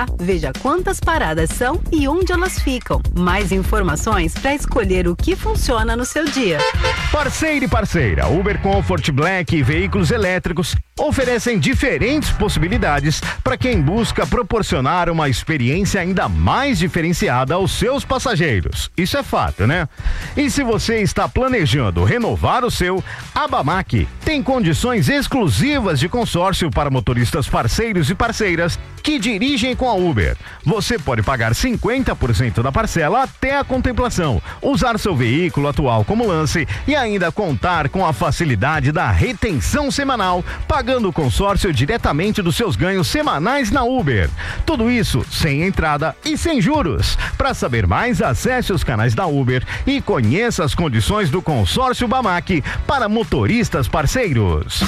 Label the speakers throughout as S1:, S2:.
S1: lá, veja quantas paradas são e onde elas ficam. Mais informações para escolher o que funciona no seu dia.
S2: Parceiro e parceira, Uber Comfort Black e veículos elétricos oferecem diferentes possibilidades para quem busca proporcionar uma experiência ainda mais diferenciada aos seus passageiros. Isso é fato, né? E se você está planejando renovar o seu, a Bamac tem condições exclusivas de consórcio para motoristas parceiros e parceiras que dirigem com a Uber. Você pode pagar 50% da parcela até a contemplação, usar seu veículo atual como lance e ainda contar com a facilidade da retenção semanal, pagando o consórcio diretamente dos seus ganhos semanais na Uber. Tudo isso sem entrada e sem juros. Para saber mais, acesse os canais da Uber e conheça as condições do consórcio Bamac para motoristas parceiros.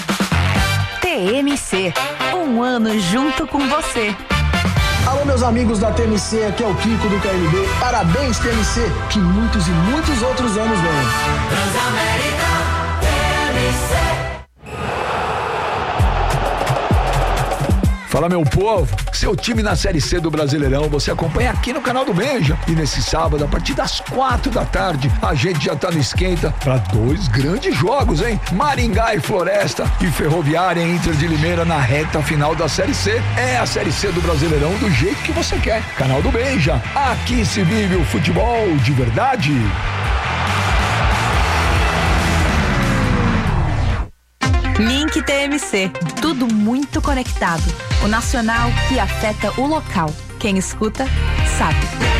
S3: TMC, um ano junto com você.
S4: Alô, meus amigos da TMC, aqui é o Kiko do KLB. Parabéns, TMC, que muitos e muitos outros anos venham.
S5: Transamérica, TMC.
S6: Fala, meu povo, seu time na Série C do Brasileirão você acompanha aqui no canal do Benja. E nesse sábado, a partir das 4 da tarde, a gente já tá no esquenta para 2 grandes jogos, hein? Maringá e Floresta e Ferroviária e Inter de Limeira na reta final da Série C. É a Série C do Brasileirão do jeito que você quer. Canal do Benja, aqui se vive o futebol de verdade.
S3: Link TMC, tudo muito conectado. O nacional que afeta o local. Quem escuta, sabe.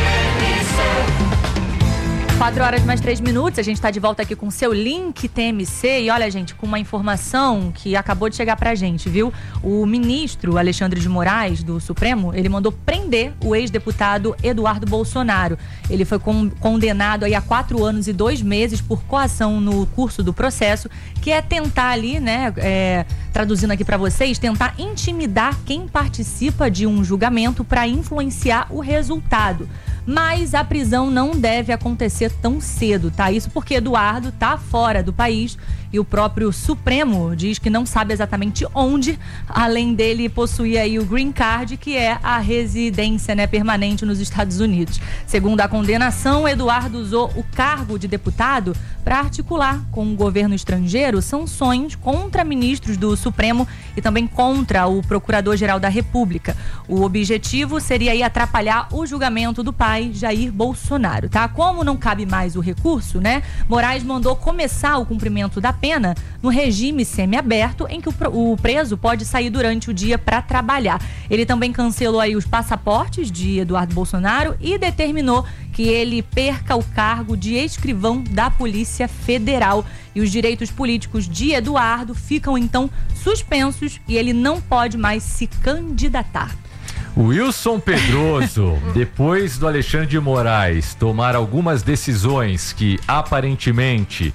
S7: 4 horas mais 3 minutos, a gente está de volta aqui com o seu Link TMC e olha, gente, com uma informação que acabou de chegar pra gente, viu? O ministro Alexandre de Moraes, do Supremo, ele mandou prender o ex-deputado Eduardo Bolsonaro. Ele foi condenado aí a 4 anos e 2 meses por coação no curso do processo, que é tentar ali, né, traduzindo aqui pra vocês, tentar intimidar quem participa de um julgamento para influenciar o resultado. Mas a prisão não deve acontecer tão cedo, tá? Isso porque Eduardo tá fora do país e o próprio Supremo diz que não sabe exatamente onde, além dele possuir aí o Green Card, que é a residência, né, permanente nos Estados Unidos. Segundo a condenação, Eduardo usou o cargo de deputado para articular com o governo estrangeiro sanções contra ministros do Supremo e também contra o Procurador-Geral da República. O objetivo seria aí atrapalhar o julgamento do pai, Jair Bolsonaro, tá? Como não cabe mais o recurso, né? Moraes mandou começar o cumprimento da pena no regime semiaberto, em que o preso pode sair durante o dia para trabalhar. Ele também cancelou aí os passaportes de Eduardo Bolsonaro e determinou que ele perca o cargo de escrivão da Polícia Federal. E os direitos políticos de Eduardo ficam então suspensos e ele não pode mais se candidatar.
S8: Wilson Pedroso, depois do Alexandre de Moraes tomar algumas decisões que aparentemente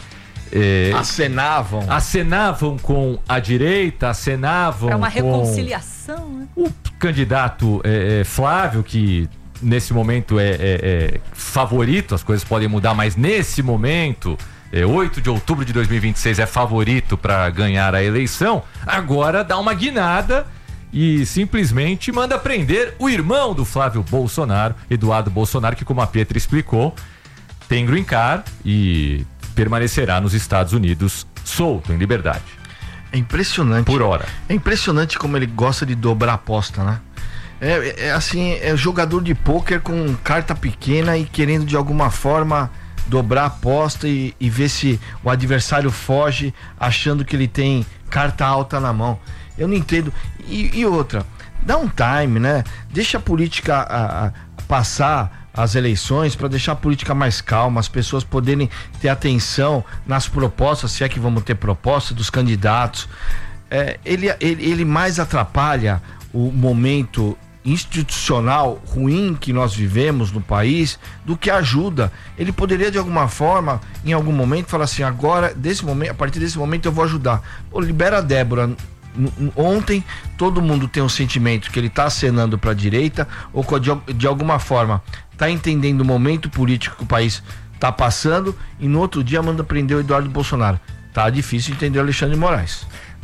S8: acenavam com a direita, acenavam
S7: para uma
S8: com
S7: reconciliação, né?
S8: O candidato Flávio, que nesse momento é favorito, as coisas podem mudar, mas nesse momento 8 de outubro de 2026 é favorito para ganhar a eleição. Agora dá uma guinada e simplesmente manda prender o irmão do Flávio Bolsonaro, Eduardo Bolsonaro, que, como a Pietra explicou, tem green card e permanecerá nos Estados Unidos solto, em liberdade.
S9: É impressionante.
S8: Por hora.
S9: É impressionante como ele gosta de dobrar a aposta, né? É jogador de pôquer com carta pequena e querendo de alguma forma dobrar a aposta e ver se o adversário foge achando que ele tem carta alta na mão. Eu não entendo. E outra, dá um time, né? Deixa a política passar as eleições para deixar a política mais calma, as pessoas poderem ter atenção nas propostas, se é que vamos ter propostas dos candidatos. Ele mais atrapalha o momento institucional ruim que nós vivemos no país do que ajuda. Ele poderia de alguma forma, em algum momento, falar assim: agora, a partir desse momento eu vou ajudar. Pô, libera a Débora. Ontem todo mundo tem um sentimento que ele está acenando para a direita ou de alguma forma está entendendo o momento político que o país está passando, e no outro dia manda prender o Eduardo Bolsonaro. Tá difícil entender o Alexandre de Moraes.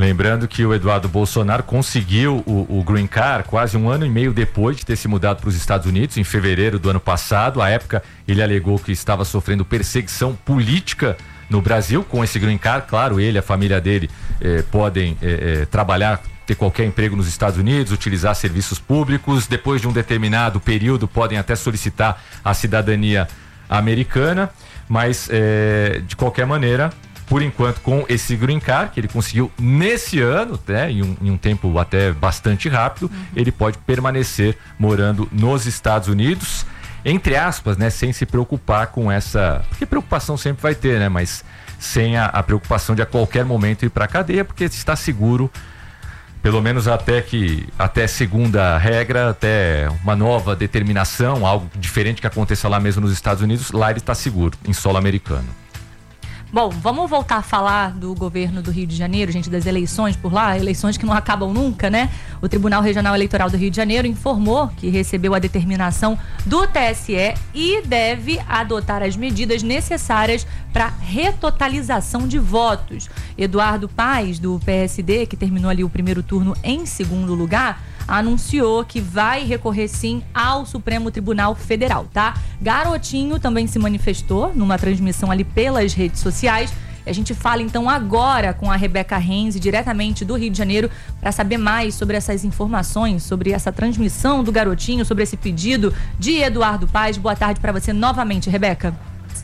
S8: Lembrando que o Eduardo Bolsonaro conseguiu o Green Card quase 1 ano e meio depois de ter se mudado para os Estados Unidos, em fevereiro do ano passado. À época, ele alegou que estava sofrendo perseguição política no Brasil com esse Green Card. Claro, ele e a família dele podem trabalhar, ter qualquer emprego nos Estados Unidos, utilizar serviços públicos. Depois de um determinado período, podem até solicitar a cidadania americana. Mas, de qualquer maneira, por enquanto, com esse Green Card, que ele conseguiu nesse ano, né, em um tempo até bastante rápido, ele pode permanecer morando nos Estados Unidos, entre aspas, né, sem se preocupar com essa... Porque preocupação sempre vai ter, né, mas sem a preocupação de a qualquer momento ir para a cadeia, porque está seguro, pelo menos até segunda regra, até uma nova determinação, algo diferente que aconteça lá mesmo nos Estados Unidos, lá ele está seguro, em solo americano.
S7: Bom, vamos voltar a falar do governo do Rio de Janeiro, gente, das eleições por lá, eleições que não acabam nunca, né? O Tribunal Regional Eleitoral do Rio de Janeiro informou que recebeu a determinação do TSE e deve adotar as medidas necessárias para retotalização de votos. Eduardo Paes, do PSD, que terminou ali o primeiro turno em segundo lugar, anunciou que vai recorrer sim ao Supremo Tribunal Federal, tá? Garotinho também se manifestou numa transmissão ali pelas redes sociais. A gente fala então agora com a Rebeca Renzi, diretamente do Rio de Janeiro, para saber mais sobre essas informações, sobre essa transmissão do Garotinho, sobre esse pedido de Eduardo Paes. Boa tarde para você novamente, Rebeca.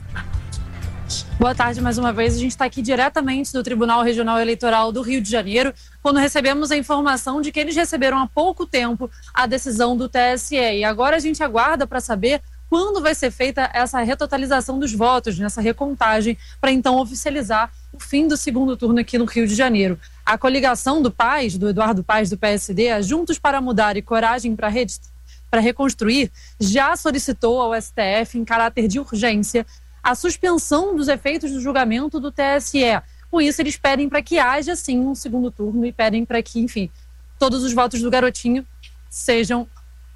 S10: Boa tarde mais uma vez. A gente está aqui diretamente do Tribunal Regional Eleitoral do Rio de Janeiro, quando recebemos a informação de que eles receberam há pouco tempo a decisão do TSE. E agora a gente aguarda para saber quando vai ser feita essa retotalização dos votos, nessa recontagem, para então oficializar o fim do segundo turno aqui no Rio de Janeiro. A coligação do Paes, do Eduardo Paes, do PSD, a Juntos para Mudar e Coragem para Reconstruir, já solicitou ao STF, em caráter de urgência, a suspensão dos efeitos do julgamento do TSE. Com isso, eles pedem para que haja, sim, um segundo turno e pedem para que, enfim, todos os votos do Garotinho sejam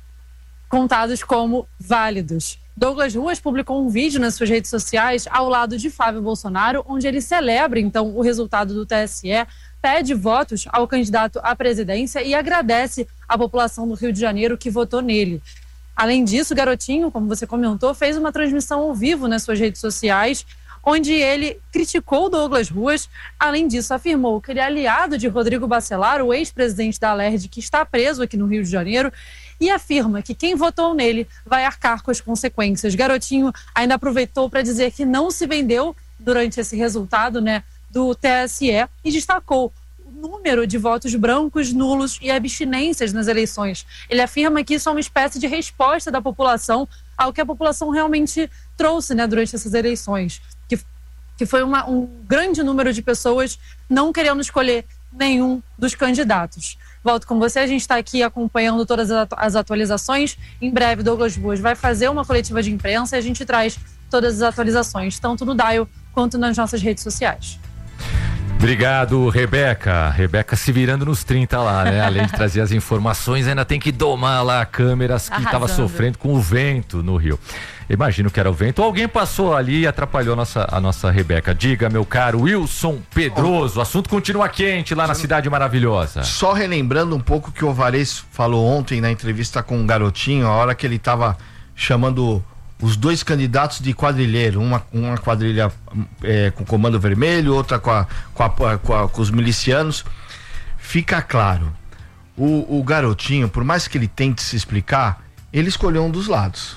S10: contados como válidos. Douglas Ruas publicou um vídeo nas suas redes sociais ao lado de Flávio Bolsonaro, onde ele celebra, então, o resultado do TSE, pede votos ao candidato à presidência e agradece à população do Rio de Janeiro que votou nele. Além disso, o Garotinho, como você comentou, fez uma transmissão ao vivo nas suas redes sociais, onde ele criticou Douglas Ruas. Além disso, afirmou que ele é aliado de Rodrigo Bacelar, o ex-presidente da Alerj, que está preso aqui no Rio de Janeiro, e afirma que quem votou nele vai arcar com as consequências. Garotinho ainda aproveitou para dizer que não se vendeu durante esse resultado, né, do TSE, e destacou número de votos brancos, nulos e abstinências nas eleições. Ele afirma que isso é uma espécie de resposta da população ao que a população realmente trouxe, né, durante essas eleições, que foi um grande número de pessoas não querendo escolher nenhum dos candidatos. Volto com você, a gente está aqui acompanhando todas as atualizações. Em breve, Douglas Ruas vai fazer uma coletiva de imprensa e a gente traz todas as atualizações, tanto no Dial quanto nas nossas redes sociais.
S8: Obrigado, Rebeca. Rebeca se virando nos 30 lá, né? Além de trazer as informações, ainda tem que domar lá câmeras que estavam sofrendo com o vento no Rio. Imagino que era o vento. Alguém passou ali e atrapalhou a nossa Rebeca. Diga, meu caro Wilson Pedroso, o assunto continua quente lá na Cidade Maravilhosa.
S9: Só relembrando um pouco que o Alvarez falou ontem na entrevista com o Garotinho, a hora que ele estava chamando os dois candidatos de quadrilheiro, uma quadrilha com comando vermelho, outra com os milicianos. Fica claro, o Garotinho, por mais que ele tente se explicar, ele escolheu um dos lados.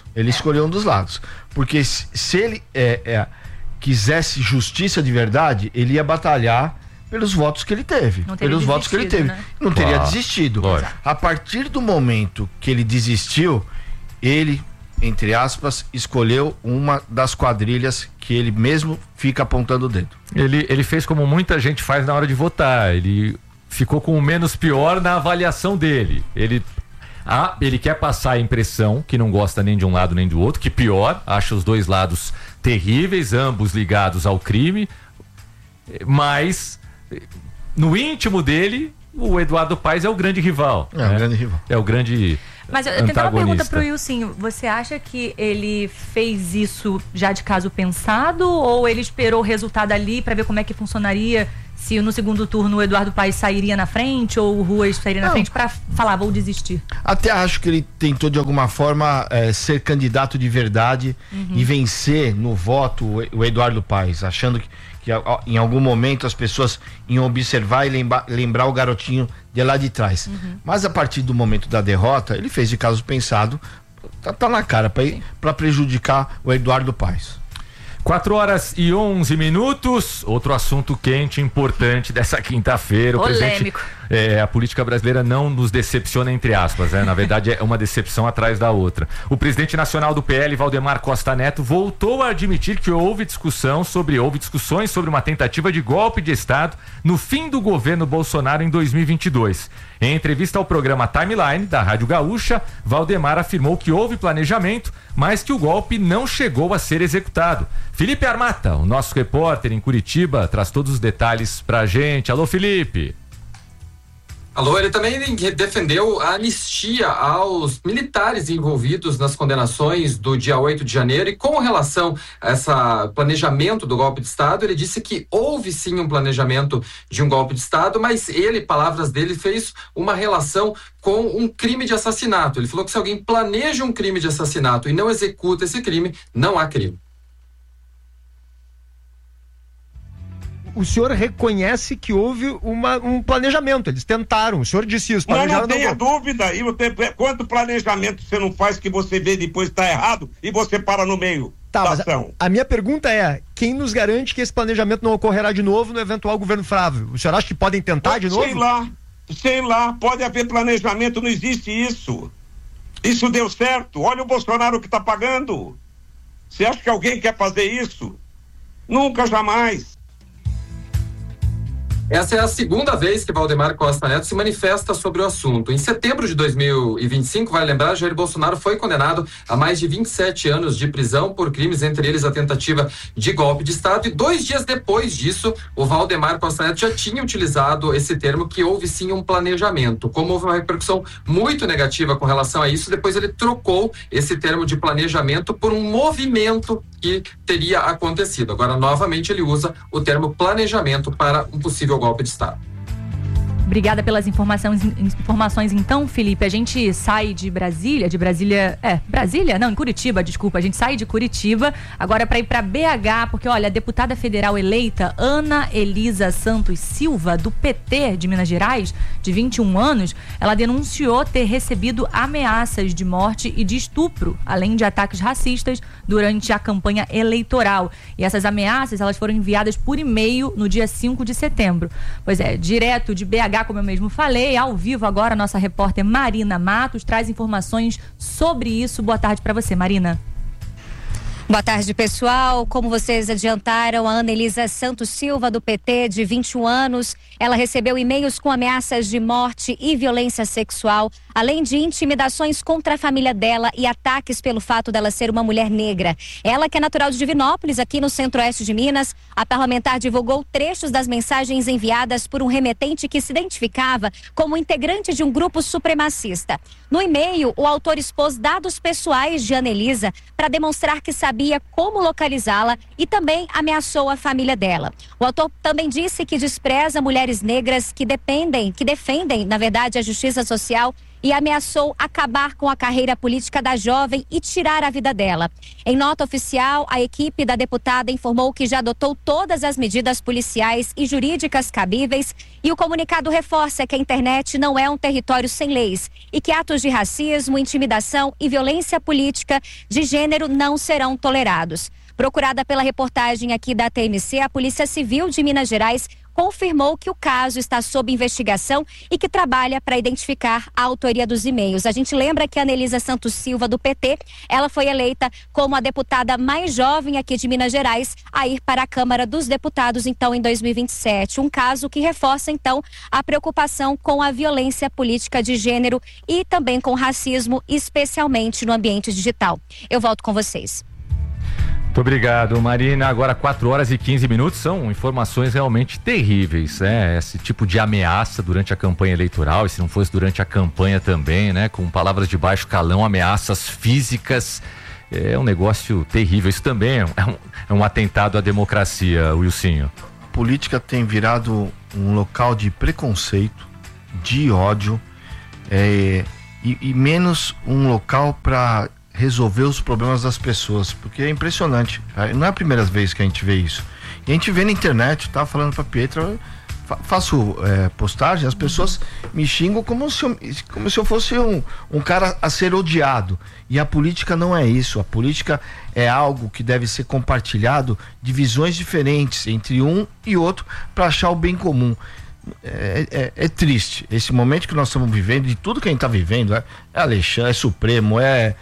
S9: Porque se ele quisesse justiça de verdade, ele ia batalhar pelos votos que ele teve. Né? Não teria desistido. A partir do momento que ele desistiu, ele, entre aspas, escolheu uma das quadrilhas que ele mesmo fica apontando o dedo.
S8: Ele fez como muita gente faz na hora de votar. Ele ficou com o menos pior na avaliação dele. Ele quer passar a impressão que não gosta nem de um lado nem do outro, que pior, acha os dois lados terríveis, ambos ligados ao crime, mas no íntimo dele, o Eduardo Paes é o grande rival. É o grande
S7: Mas eu tenho uma pergunta pro Wilson. Você acha que ele fez isso já de caso pensado ou ele esperou o resultado ali para ver como é que funcionaria se no segundo turno o Eduardo Paes sairia na frente ou o Ruas sairia na frente para falar, vou desistir.
S9: Até acho que ele tentou de alguma forma ser candidato de verdade e vencer no voto o Eduardo Paes, achando que em algum momento as pessoas iam observar e lembrar o garotinho de lá de trás. Mas a partir do momento da derrota, ele fez de caso pensado, tá na cara para prejudicar o Eduardo Paes.
S8: 4h11. Outro assunto quente, importante dessa quinta-feira.
S7: Polêmico.
S8: A política brasileira não nos decepciona, entre aspas, né? Na verdade, é uma decepção atrás da outra. O presidente nacional do PL, Valdemar Costa Neto, voltou a admitir que houve discussões sobre uma tentativa de golpe de Estado no fim do governo Bolsonaro em 2022. Em entrevista ao programa Timeline, da Rádio Gaúcha, Valdemar afirmou que houve planejamento, mas que o golpe não chegou a ser executado. Felipe Armata, o nosso repórter em Curitiba, traz todos os detalhes pra gente. Alô, Felipe.
S11: Alô, ele também defendeu a anistia aos militares envolvidos nas condenações do dia 8 de janeiro e com relação a esse planejamento do golpe de Estado, ele disse que houve sim um planejamento de um golpe de Estado, mas ele, palavras dele, fez uma relação com um crime de assassinato. Ele falou que se alguém planeja um crime de assassinato e não executa esse crime, não há crime.
S12: O senhor reconhece que houve um planejamento, eles tentaram, o senhor disse isso.
S13: Não tenha dúvida, e quanto planejamento você não faz que você vê depois está errado e você para no meio da ação?
S12: A minha pergunta é, quem nos garante que esse planejamento não ocorrerá de novo no eventual governo Flávio? O senhor acha que podem tentar de novo?
S13: Sei lá, pode haver planejamento, não existe isso. Isso deu certo, olha o Bolsonaro que está pagando. Você acha que alguém quer fazer isso? Nunca, jamais.
S11: Essa é a segunda vez que Valdemar Costa Neto se manifesta sobre o assunto. Em setembro de 2025, vale lembrar, Jair Bolsonaro foi condenado a mais de 27 anos de prisão por crimes, entre eles a tentativa de golpe de Estado. E 2 dias depois disso, o Valdemar Costa Neto já tinha utilizado esse termo, que houve sim um planejamento. Como houve uma repercussão muito negativa com relação a isso, depois ele trocou esse termo de planejamento por um movimento que teria acontecido. Agora, novamente, ele usa o termo planejamento para um possível golpe de Estado.
S7: Obrigada pelas informações então, Felipe. A gente sai de Brasília, em Curitiba, desculpa. A gente sai de Curitiba agora para ir para BH, porque olha, a deputada federal eleita Ana Elisa Santos Silva, do PT de Minas Gerais, de 21 anos, ela denunciou ter recebido ameaças de morte e de estupro, além de ataques racistas durante a campanha eleitoral. E essas ameaças, elas foram enviadas por e-mail no dia 5 de setembro. Pois é, direto de BH, como eu mesmo falei, ao vivo agora, a nossa repórter Marina Matos traz informações sobre isso. Boa tarde para você, Marina.
S14: Boa tarde, pessoal. Como vocês adiantaram, a Ana Elisa Santos Silva, do PT, de 21 anos, ela recebeu e-mails com ameaças de morte e violência sexual, além de intimidações contra a família dela e ataques pelo fato dela ser uma mulher negra. Ela, que é natural de Divinópolis, aqui no centro-oeste de Minas, a parlamentar divulgou trechos das mensagens enviadas por um remetente que se identificava como integrante de um grupo supremacista. No e-mail, o autor expôs dados pessoais de Ana Elisa para demonstrar que sabia como localizá-la e também ameaçou a família dela. O autor também disse que despreza mulheres negras que defendem, na verdade, a justiça social, e ameaçou acabar com a carreira política da jovem e tirar a vida dela. Em nota oficial, a equipe da deputada informou que já adotou todas as medidas policiais e jurídicas cabíveis, e o comunicado reforça que a internet não é um território sem leis e que atos de racismo, intimidação e violência política de gênero não serão tolerados. Procurada pela reportagem aqui da TMC, a Polícia Civil de Minas Gerais confirmou que o caso está sob investigação e que trabalha para identificar a autoria dos e-mails. A gente lembra que a Ana Elisa Santos Silva, do PT, ela foi eleita como a deputada mais jovem aqui de Minas Gerais a ir para a Câmara dos Deputados, então, em 2027. Um caso que reforça, então, a preocupação com a violência política de gênero e também com racismo, especialmente no ambiente digital. Eu volto com vocês.
S8: Muito obrigado, Marina. Agora 4h15, são informações realmente terríveis, né? Esse tipo de ameaça durante a campanha eleitoral, e se não fosse durante a campanha também, né? Com palavras de baixo calão, ameaças físicas, é um negócio terrível. Isso também é um atentado à democracia, Wilsinho.
S9: política tem virado um local de preconceito, de ódio, e menos um local para resolver os problemas das pessoas, porque é impressionante. Não é a primeira vez que a gente vê isso. E a gente vê na internet, tá falando pra Pietra, faço postagem, as pessoas me xingam como se eu fosse um cara a ser odiado. E a política não é isso. A política é algo que deve ser compartilhado de visões diferentes entre um e outro para achar o bem comum. É triste esse momento que nós estamos vivendo, de tudo que a gente está vivendo. É Alexandre, é Supremo, é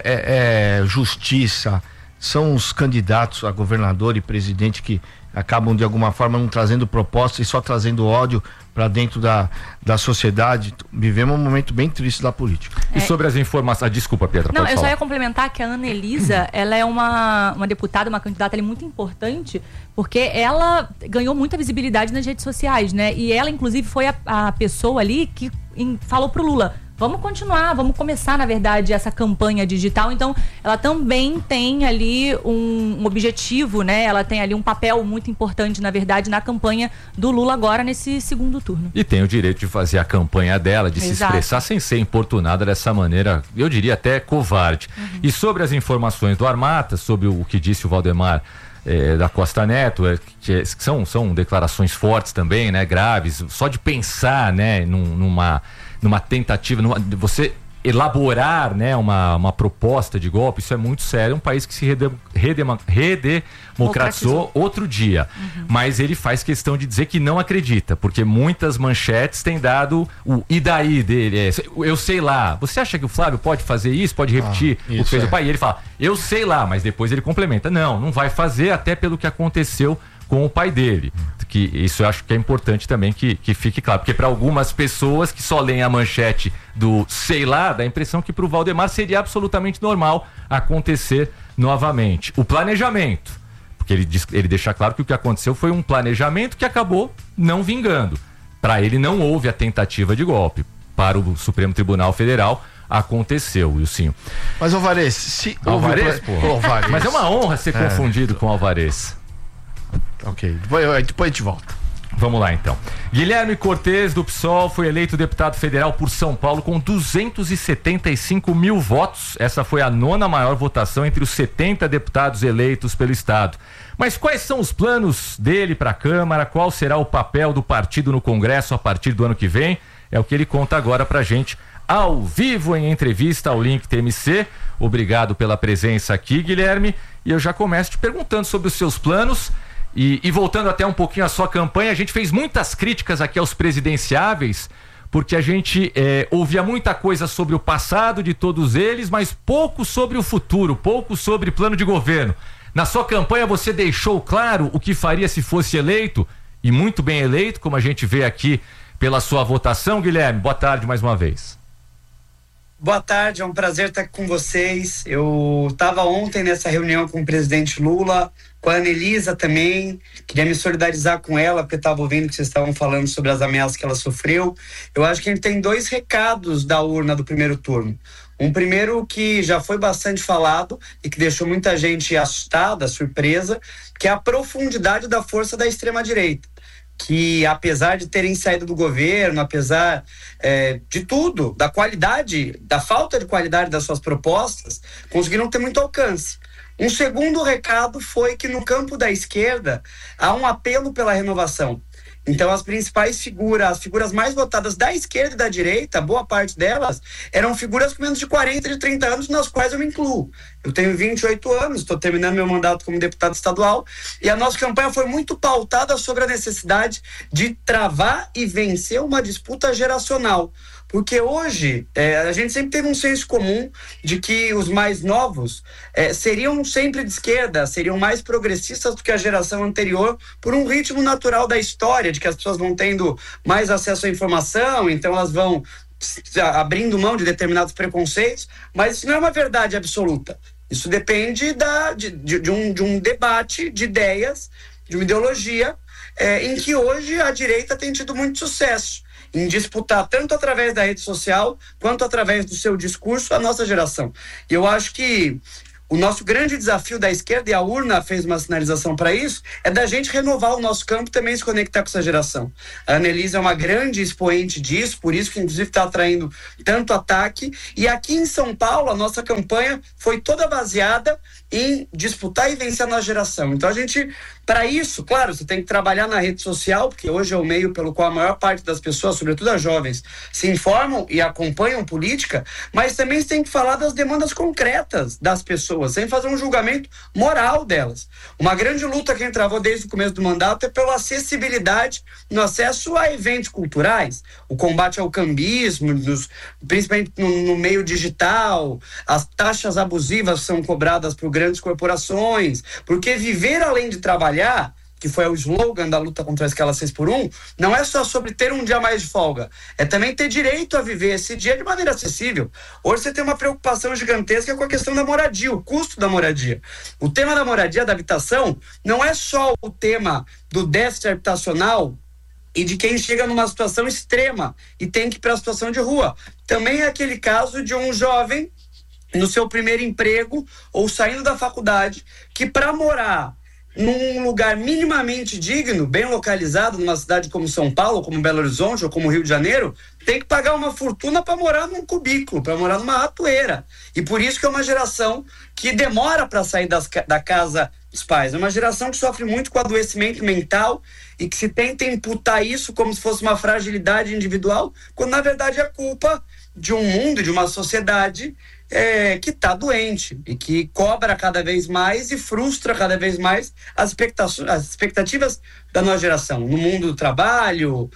S9: Justiça, são os candidatos a governador e presidente que acabam de alguma forma não trazendo propostas e só trazendo ódio para dentro da sociedade. Vivemos um momento bem triste da política.
S8: E sobre as informações... Desculpa, Pietra,
S7: Não,
S8: pode
S7: eu
S8: falar.
S7: só ia complementar que a Ana Elisa, ela é uma deputada, uma candidata ali muito importante, porque ela ganhou muita visibilidade nas redes sociais, né? E ela, inclusive, foi a pessoa ali que falou pro Lula: vamos continuar, vamos começar, na verdade, essa campanha digital. Então, ela também tem ali um objetivo, né? Ela tem ali um papel muito importante, na verdade, na campanha do Lula agora, nesse segundo turno.
S8: E tem o direito de fazer a campanha dela, de se expressar sem ser importunada dessa maneira, eu diria até covarde. E sobre as informações do Armata, sobre o que disse o Valdemar da Costa Neto, que são declarações fortes também, né? Graves. Só de pensar, né? Numa tentativa, você elaborar, né, uma proposta de golpe, isso é muito sério. É um país que se redemocratizou outro dia. Mas ele faz questão de dizer que não acredita, porque muitas manchetes têm dado o e daí dele. Eu sei lá. Você acha que o Flávio pode fazer isso? Pode repetir o que fez o pai? E ele fala, eu sei lá, mas depois ele complementa. Não vai fazer, até pelo que aconteceu com o pai dele. Que isso eu acho que é importante também que fique claro, porque para algumas pessoas que só leem a manchete do sei lá, dá a impressão que para o Valdemar seria absolutamente normal acontecer novamente. O planejamento, porque ele deixa claro que o que aconteceu foi um planejamento que acabou não vingando. Para ele não houve a tentativa de golpe. Para o Supremo Tribunal Federal aconteceu, Wilson.
S9: Mas Alvarez, se
S8: Alvarez, porra. Mas é uma honra ser confundido com Alvarez.
S9: Ok, depois a gente volta.
S8: Vamos lá então. Guilherme Cortes, do PSOL, foi eleito deputado federal por São Paulo com 275 mil votos. Essa foi a 9ª maior votação entre os 70 deputados eleitos pelo estado. Mas quais são os planos dele para a Câmara? Qual será o papel do partido no Congresso a partir do ano que vem? É o que ele conta agora pra gente, ao vivo, em entrevista ao Link TMC. Obrigado pela presença aqui, Guilherme. E eu já começo te perguntando sobre os seus planos. E voltando até um pouquinho à sua campanha, a gente fez muitas críticas aqui aos presidenciáveis, porque a gente ouvia muita coisa sobre o passado de todos eles, mas pouco sobre o futuro, pouco sobre plano de governo. Na sua campanha você deixou claro o que faria se fosse eleito, e muito bem eleito, como a gente vê aqui pela sua votação. Guilherme, boa tarde mais uma vez.
S15: Boa tarde, é um prazer estar com vocês. Eu estava ontem nessa reunião com o presidente Lula, com a Ana Elisa também. Queria me solidarizar com ela, porque estava ouvindo que vocês estavam falando sobre as ameaças que ela sofreu. Eu acho que a gente tem 2 recados da urna do primeiro turno. Um primeiro que já foi bastante falado e que deixou muita gente assustada, surpresa, que é a profundidade da força da extrema-direita, que apesar de terem saído do governo, apesar de tudo, da qualidade, da falta de qualidade das suas propostas, conseguiram ter muito alcance. Um segundo recado foi que no campo da esquerda há um apelo pela renovação. Então as principais figuras, as figuras mais votadas da esquerda e da direita, boa parte delas, eram figuras com menos de 40 e 30 anos, nas quais eu me incluo. Eu tenho 28 anos, estou terminando meu mandato como deputado estadual, e a nossa campanha foi muito pautada sobre a necessidade de travar e vencer uma disputa geracional. Porque hoje a gente sempre teve um senso comum de que os mais novos seriam sempre de esquerda, seriam mais progressistas do que a geração anterior, por um ritmo natural da história, de que as pessoas vão tendo mais acesso à informação, então elas vão abrindo mão de determinados preconceitos, mas isso não é uma verdade absoluta. Isso depende de um debate de ideias, de uma ideologia, em que hoje a direita tem tido muito sucesso em disputar, tanto através da rede social quanto através do seu discurso, a nossa geração. E eu acho que o nosso grande desafio da esquerda, e a urna fez uma sinalização para isso, é da gente renovar o nosso campo e também se conectar com essa geração. A Annelise é uma grande expoente disso, por isso que inclusive está atraindo tanto ataque. E aqui em São Paulo, a nossa campanha foi toda baseada em disputar e vencer a nossa geração. Então a gente, para isso, claro, você tem que trabalhar na rede social, porque hoje é o meio pelo qual a maior parte das pessoas, sobretudo as jovens, se informam e acompanham política, mas também você tem que falar das demandas concretas das pessoas, sem fazer um julgamento moral delas. Uma grande luta que a gente travou desde o começo do mandato é pela acessibilidade no acesso a eventos culturais, o combate ao cambismo, principalmente no meio digital, as taxas abusivas são cobradas por grandes corporações, porque viver além de trabalhar, que foi o slogan da luta contra a escala 6x1, não é só sobre ter um dia mais de folga, é também ter direito a viver esse dia de maneira acessível. Hoje você tem uma preocupação gigantesca com a questão da moradia, o custo da moradia. O tema da moradia, da habitação, não é só o tema do déficit habitacional e de quem chega numa situação extrema e tem que ir para a situação de rua. Também é aquele caso de um jovem no seu primeiro emprego ou saindo da faculdade, que para morar num lugar minimamente digno, bem localizado, numa cidade como São Paulo, como Belo Horizonte ou como Rio de Janeiro, tem que pagar uma fortuna para morar num cubículo, para morar numa ratoeira. E por isso que é uma geração que demora para sair da casa dos pais. É uma geração que sofre muito com adoecimento mental e que se tenta imputar isso como se fosse uma fragilidade individual, quando na verdade é culpa de um mundo, de uma sociedade que está doente e que cobra cada vez mais e frustra cada vez mais as expectativas da nossa geração. No mundo do trabalho,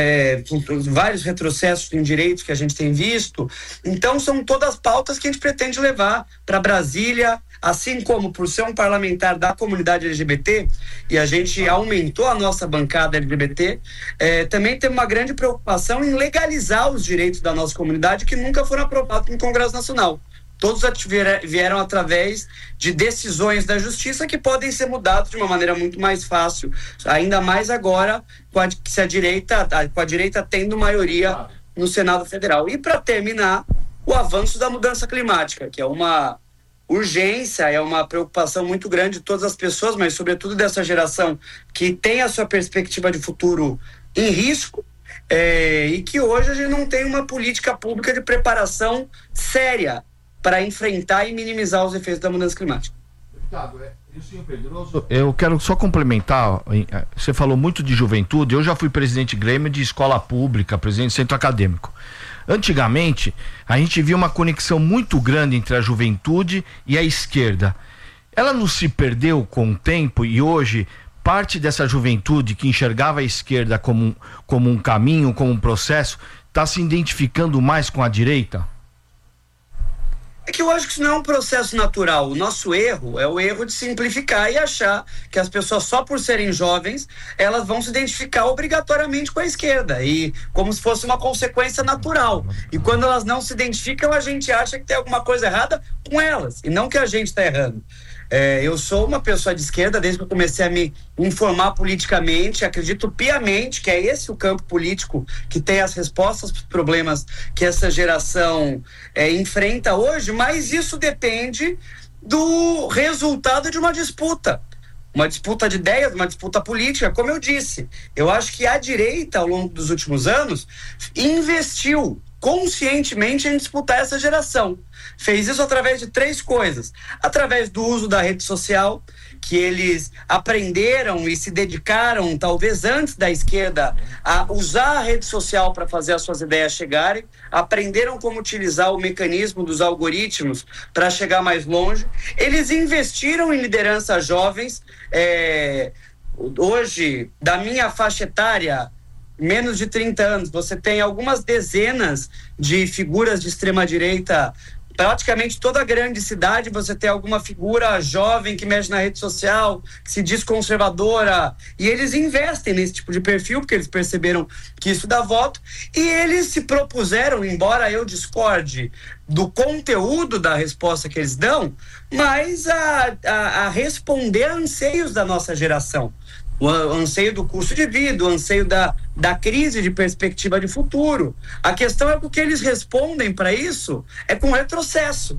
S15: com vários retrocessos em direitos que a gente tem visto. Então são todas pautas que a gente pretende levar para Brasília, assim como por ser um parlamentar da comunidade LGBT, e a gente aumentou a nossa bancada LGBT, também tem uma grande preocupação em legalizar os direitos da nossa comunidade que nunca foram aprovados no Congresso Nacional. Todos vieram através de decisões da justiça que podem ser mudados de uma maneira muito mais fácil, ainda mais agora com a direita tendo maioria no Senado Federal. E para terminar, o avanço da mudança climática, que é uma urgência, é uma preocupação muito grande de todas as pessoas, mas sobretudo dessa geração que tem a sua perspectiva de futuro em risco, e que hoje a gente não tem uma política pública de preparação séria para enfrentar e minimizar os efeitos da mudança climática.
S9: Deputado, eu quero só complementar. Você falou muito de juventude. Eu já fui presidente Grêmio de escola pública, presidente do centro acadêmico. Antigamente, a gente via uma conexão muito grande entre a juventude e a esquerda. Ela não se perdeu com o tempo e hoje parte dessa juventude que enxergava a esquerda como um caminho, como um processo, está se identificando mais com a direita?
S15: É que eu acho que isso não é um processo natural. O nosso erro é o erro de simplificar e achar que as pessoas, só por serem jovens, elas vão se identificar obrigatoriamente com a esquerda, e como se fosse uma consequência natural. E quando elas não se identificam, a gente acha que tem alguma coisa errada com elas, e não que a gente está errando. Eu sou uma pessoa de esquerda desde que eu comecei a me informar politicamente, acredito piamente que é esse o campo político que tem as respostas para os problemas que essa geração enfrenta hoje, mas isso depende do resultado de uma disputa de ideias, uma disputa política. Como eu disse, eu acho que a direita, ao longo dos últimos anos, investiu conscientemente em disputar essa geração. Fez isso através de 3 coisas: através do uso da rede social, que eles aprenderam e se dedicaram, talvez antes da esquerda, a usar a rede social para fazer as suas ideias chegarem, aprenderam como utilizar o mecanismo dos algoritmos para chegar mais longe. Eles investiram em lideranças jovens. Hoje, da minha faixa etária, menos de 30 anos, você tem algumas dezenas de figuras de extrema-direita. Praticamente toda grande cidade você tem alguma figura jovem que mexe na rede social, que se diz conservadora, e eles investem nesse tipo de perfil porque eles perceberam que isso dá voto, e eles se propuseram, embora eu discorde do conteúdo da resposta que eles dão, mas a responder a anseios da nossa geração. O anseio do custo de vida, o anseio da crise de perspectiva de futuro. A questão é que o que eles respondem para isso é com retrocesso.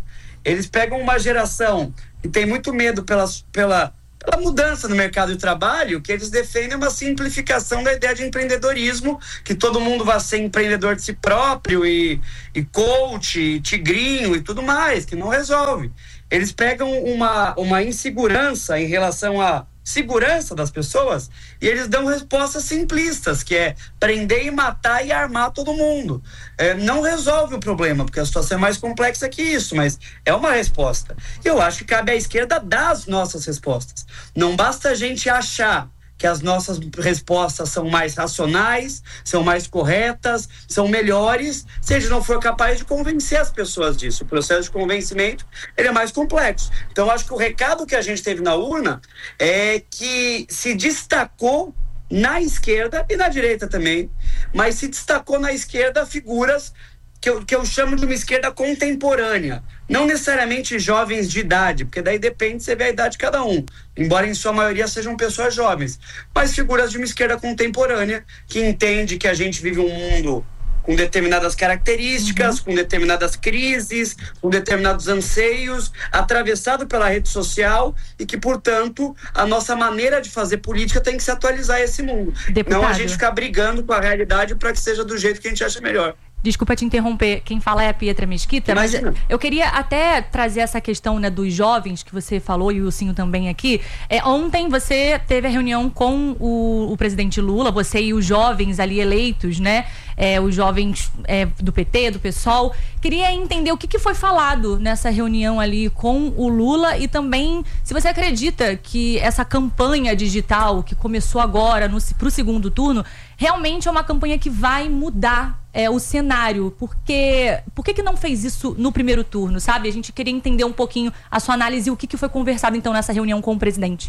S15: Eles pegam uma geração que tem muito medo pela mudança no mercado de trabalho, que eles defendem uma simplificação da ideia de empreendedorismo, que todo mundo vai ser empreendedor de si próprio e coach, e tigrinho e tudo mais, que não resolve. Eles pegam uma insegurança em relação à segurança das pessoas e eles dão respostas simplistas, que é prender e matar e armar todo mundo. Não resolve o problema, porque a situação é mais complexa que isso, mas é uma resposta. E eu acho que cabe à esquerda dar as nossas respostas. Não basta a gente achar que as nossas respostas são mais racionais, são mais corretas, são melhores, se a gente não for capaz de convencer as pessoas disso. O processo de convencimento, ele é mais complexo. Então, acho que o recado que a gente teve na urna é que se destacou na esquerda e na direita também, mas se destacou na esquerda figuras que eu chamo de uma esquerda contemporânea, não necessariamente jovens de idade, porque daí depende, você vê a idade de cada um, embora em sua maioria sejam pessoas jovens, mas figuras de uma esquerda contemporânea que entende que a gente vive um mundo com determinadas características, com determinadas crises, com determinados anseios, atravessado pela rede social e que, portanto, a nossa maneira de fazer política tem que se atualizar a esse mundo.
S7: Deputado.
S15: Não a gente ficar brigando com a realidade para que seja do jeito que a gente acha melhor.
S7: Desculpa te interromper, quem fala é a Pietra Mesquita,
S15: Imagina.
S7: mas eu queria até trazer essa questão, né, dos jovens que você falou e o Cinho também aqui. Ontem você teve a reunião com o presidente Lula, você e os jovens ali eleitos, né, os jovens do PT, do PSOL. Queria entender o que foi falado nessa reunião ali com o Lula e também se você acredita que essa campanha digital que começou agora para o segundo turno realmente é uma campanha que vai mudar o cenário, porque por que não fez isso no primeiro turno, sabe? A gente queria entender um pouquinho a sua análise e o que foi conversado então nessa reunião com o presidente.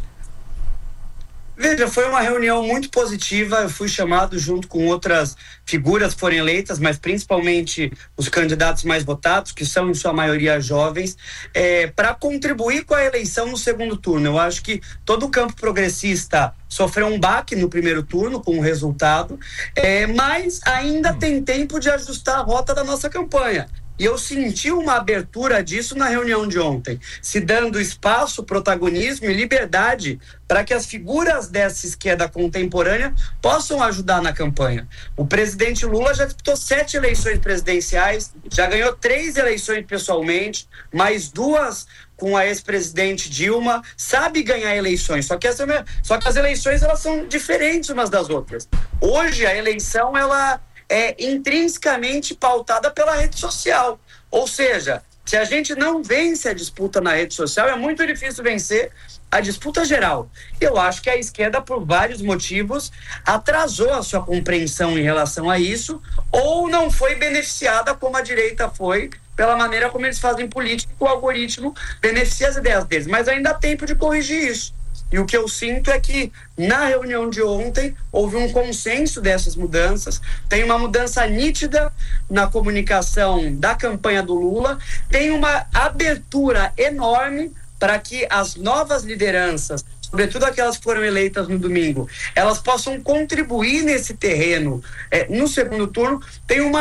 S15: Veja, foi uma reunião muito positiva, eu fui chamado junto com outras figuras que foram eleitas, mas principalmente os candidatos mais votados, que são em sua maioria jovens, para contribuir com a eleição no segundo turno. Eu acho que todo o campo progressista sofreu um baque no primeiro turno com o resultado, mas ainda tem tempo de ajustar a rota da nossa campanha. E eu senti uma abertura disso na reunião de ontem, se dando espaço, protagonismo e liberdade para que as figuras dessa esquerda contemporânea possam ajudar na campanha. O presidente Lula já disputou 7 eleições presidenciais, já ganhou 3 eleições pessoalmente, mais 2 com a ex-presidente Dilma, sabe ganhar eleições, só que as eleições elas são diferentes umas das outras. Hoje a eleição ela é intrinsecamente pautada pela rede social. Ou seja, se a gente não vence a disputa na rede social, é muito difícil vencer a disputa geral. Eu acho que a esquerda, por vários motivos, atrasou a sua compreensão em relação a isso, ou não foi beneficiada como a direita foi, pela maneira como eles fazem política, o algoritmo beneficia as ideias deles. Mas ainda há tempo de corrigir isso. E o que eu sinto é que na reunião de ontem houve um consenso dessas mudanças, tem uma mudança nítida na comunicação da campanha do Lula, tem uma abertura enorme para que as novas lideranças, sobretudo aquelas que foram eleitas no domingo, elas possam contribuir nesse terreno no segundo turno. Tem um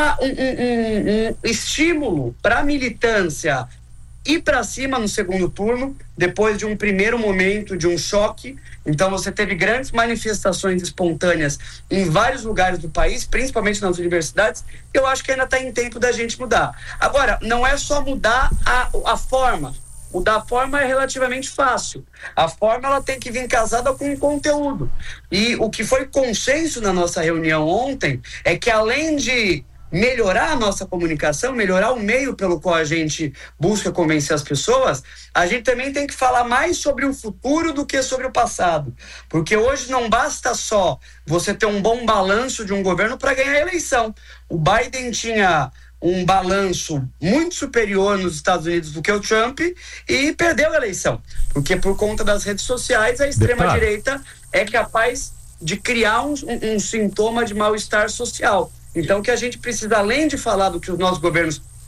S15: estímulo para a militância ir para cima no segundo turno, depois de um primeiro momento de um choque. Então você teve grandes manifestações espontâneas em vários lugares do país, principalmente nas universidades. Eu acho que ainda está em tempo da gente mudar. Agora, não é só mudar a forma. Mudar a forma é relativamente fácil. A forma ela tem que vir casada com o conteúdo. E o que foi consenso na nossa reunião ontem é que, além de melhorar a nossa comunicação, melhorar o meio pelo qual a gente busca convencer as pessoas, a gente também tem que falar mais sobre o futuro do que sobre o passado, porque hoje não basta só você ter um bom balanço de um governo para ganhar a eleição. O Biden tinha um balanço muito superior nos Estados Unidos do que o Trump e perdeu a eleição, porque por conta das redes sociais a extrema-direita é capaz de criar um sintoma de mal-estar social. Então, que a gente precisa, além de falar do que os nossos governos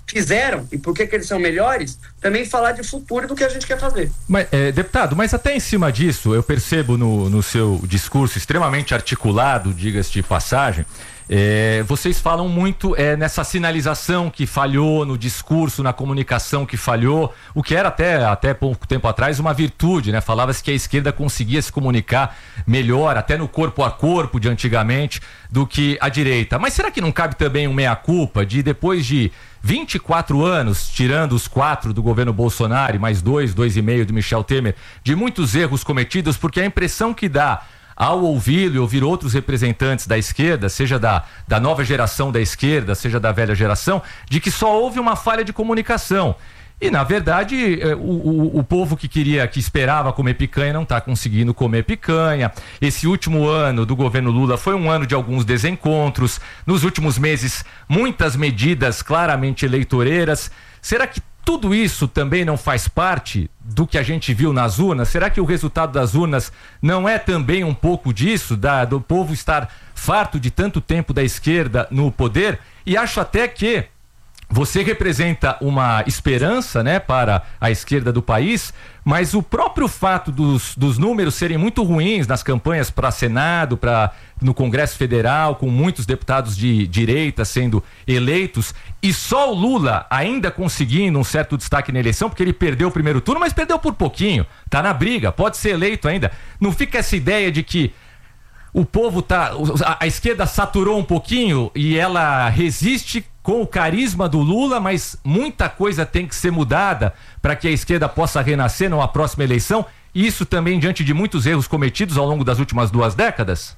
S15: fizeram e por que eles são melhores, também falar de futuro do que a gente quer fazer.
S8: Mas, deputado, mas até em cima disso, eu percebo no seu discurso extremamente articulado, diga-se de passagem, vocês falam muito nessa sinalização que falhou, no discurso, na comunicação que falhou, o que era até pouco tempo atrás uma virtude, né? Falava-se que a esquerda conseguia se comunicar melhor, até no corpo a corpo de antigamente, do que a direita. Mas será que não cabe também um meia-culpa de, depois de 24 anos, tirando os 4 do governo Bolsonaro e mais 2,5 do Michel Temer, de muitos erros cometidos, porque a impressão que dá ao ouvi-lo e ouvir outros representantes da esquerda, seja da nova geração da esquerda, seja da velha geração, de que só houve uma falha de comunicação. E, na verdade, o povo que esperava comer picanha não está conseguindo comer picanha. Esse último ano do governo Lula foi um ano de alguns desencontros. Nos últimos meses, muitas medidas claramente eleitoreiras. Será que tudo isso também não faz parte do que a gente viu nas urnas? Será que o resultado das urnas não é também um pouco disso, do povo estar farto de tanto tempo da esquerda no poder? E acho até que você representa uma esperança, né, para a esquerda do país, mas o próprio fato dos números serem muito ruins nas campanhas para Senado, no Congresso Federal, com muitos deputados de direita sendo eleitos, e só o Lula ainda conseguindo um certo destaque na eleição, porque ele perdeu o primeiro turno, mas perdeu por pouquinho, tá na briga, pode ser eleito ainda. Não fica essa ideia de que o povo a esquerda saturou um pouquinho e ela resiste com o carisma do Lula, mas muita coisa tem que ser mudada para que a esquerda possa renascer numa próxima eleição, e isso também diante de muitos erros cometidos ao longo das últimas 2 décadas?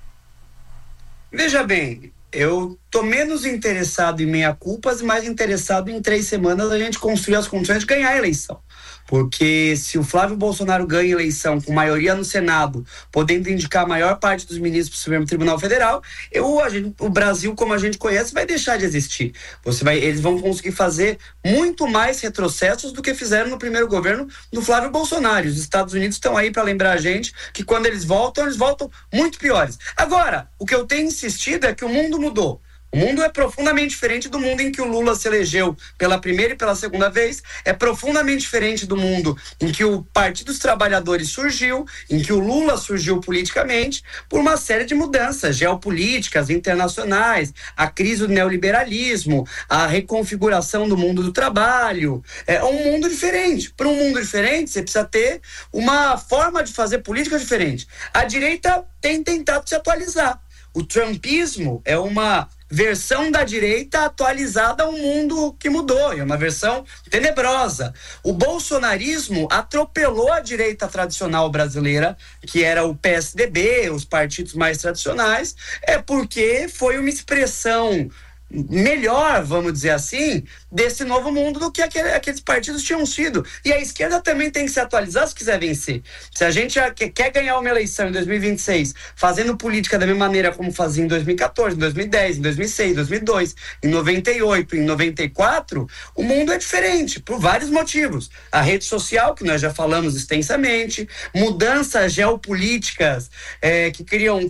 S15: Veja bem, eu tô menos interessado em meia-culpas e mais interessado em 3 semanas a gente construir as condições de ganhar a eleição. Porque se o Flávio Bolsonaro ganha a eleição com maioria no Senado, podendo indicar a maior parte dos ministros para o Supremo Tribunal Federal, o Brasil, como a gente conhece, vai deixar de existir. Eles vão conseguir fazer muito mais retrocessos do que fizeram no primeiro governo do Flávio Bolsonaro. Os Estados Unidos estão aí para lembrar a gente que quando eles voltam muito piores. Agora, o que eu tenho insistido é que o mundo mudou. O mundo é profundamente diferente do mundo em que o Lula se elegeu pela primeira e pela segunda vez, é profundamente diferente do mundo em que o Partido dos Trabalhadores surgiu, em que o Lula surgiu politicamente, por uma série de mudanças geopolíticas, internacionais, a crise do neoliberalismo, a reconfiguração do mundo do trabalho. É um mundo diferente. Para um mundo diferente, você precisa ter uma forma de fazer política diferente. A direita tem tentado se atualizar. O trumpismo é uma versão da direita atualizada a um mundo que mudou, é uma versão tenebrosa. O bolsonarismo atropelou a direita tradicional brasileira, que era o PSDB, os partidos mais tradicionais, porque foi uma expressão melhor, vamos dizer assim, desse novo mundo do que aqueles partidos tinham sido. E a esquerda também tem que se atualizar se quiser vencer. Se a gente quer ganhar uma eleição em 2026 fazendo política da mesma maneira como fazia em 2014, em 2010, em 2006, em 2002, em 98, em 94, o mundo é diferente por vários motivos. A rede social, que nós já falamos extensamente, mudanças geopolíticas que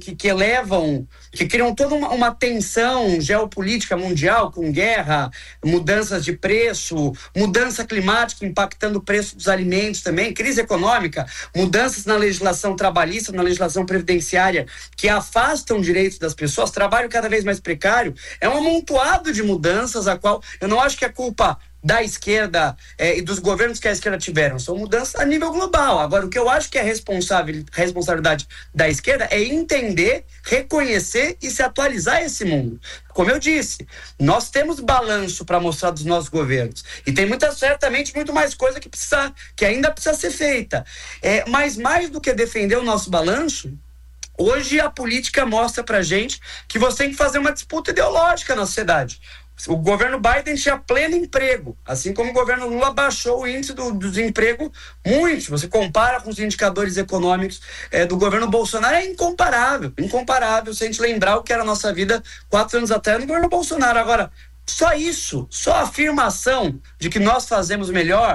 S15: criam toda uma tensão geopolítica mundial, com guerra, mudanças de preço, mudança climática impactando o preço dos alimentos também, crise econômica, mudanças na legislação trabalhista, na legislação previdenciária, que afastam direitos das pessoas, trabalho cada vez mais precário. É um amontoado de mudanças, a qual eu não acho que é culpa da esquerda e dos governos que a esquerda tiveram, são mudanças a nível global. Agora, o que eu acho que é responsabilidade da esquerda é entender, reconhecer e se atualizar a esse mundo. Como eu disse, nós temos balanço para mostrar dos nossos governos e tem certamente muito mais coisa que ainda precisa ser feita. Mas mais do que defender o nosso balanço, hoje a política mostra pra gente que você tem que fazer uma disputa ideológica na sociedade. O governo Biden tinha pleno emprego, assim como o governo Lula baixou o índice do desemprego muito. Se você compara com os indicadores econômicos do governo Bolsonaro, é incomparável se a gente lembrar o que era a nossa vida 4 anos atrás no governo Bolsonaro. Agora, só isso, só a afirmação de que nós fazemos melhor,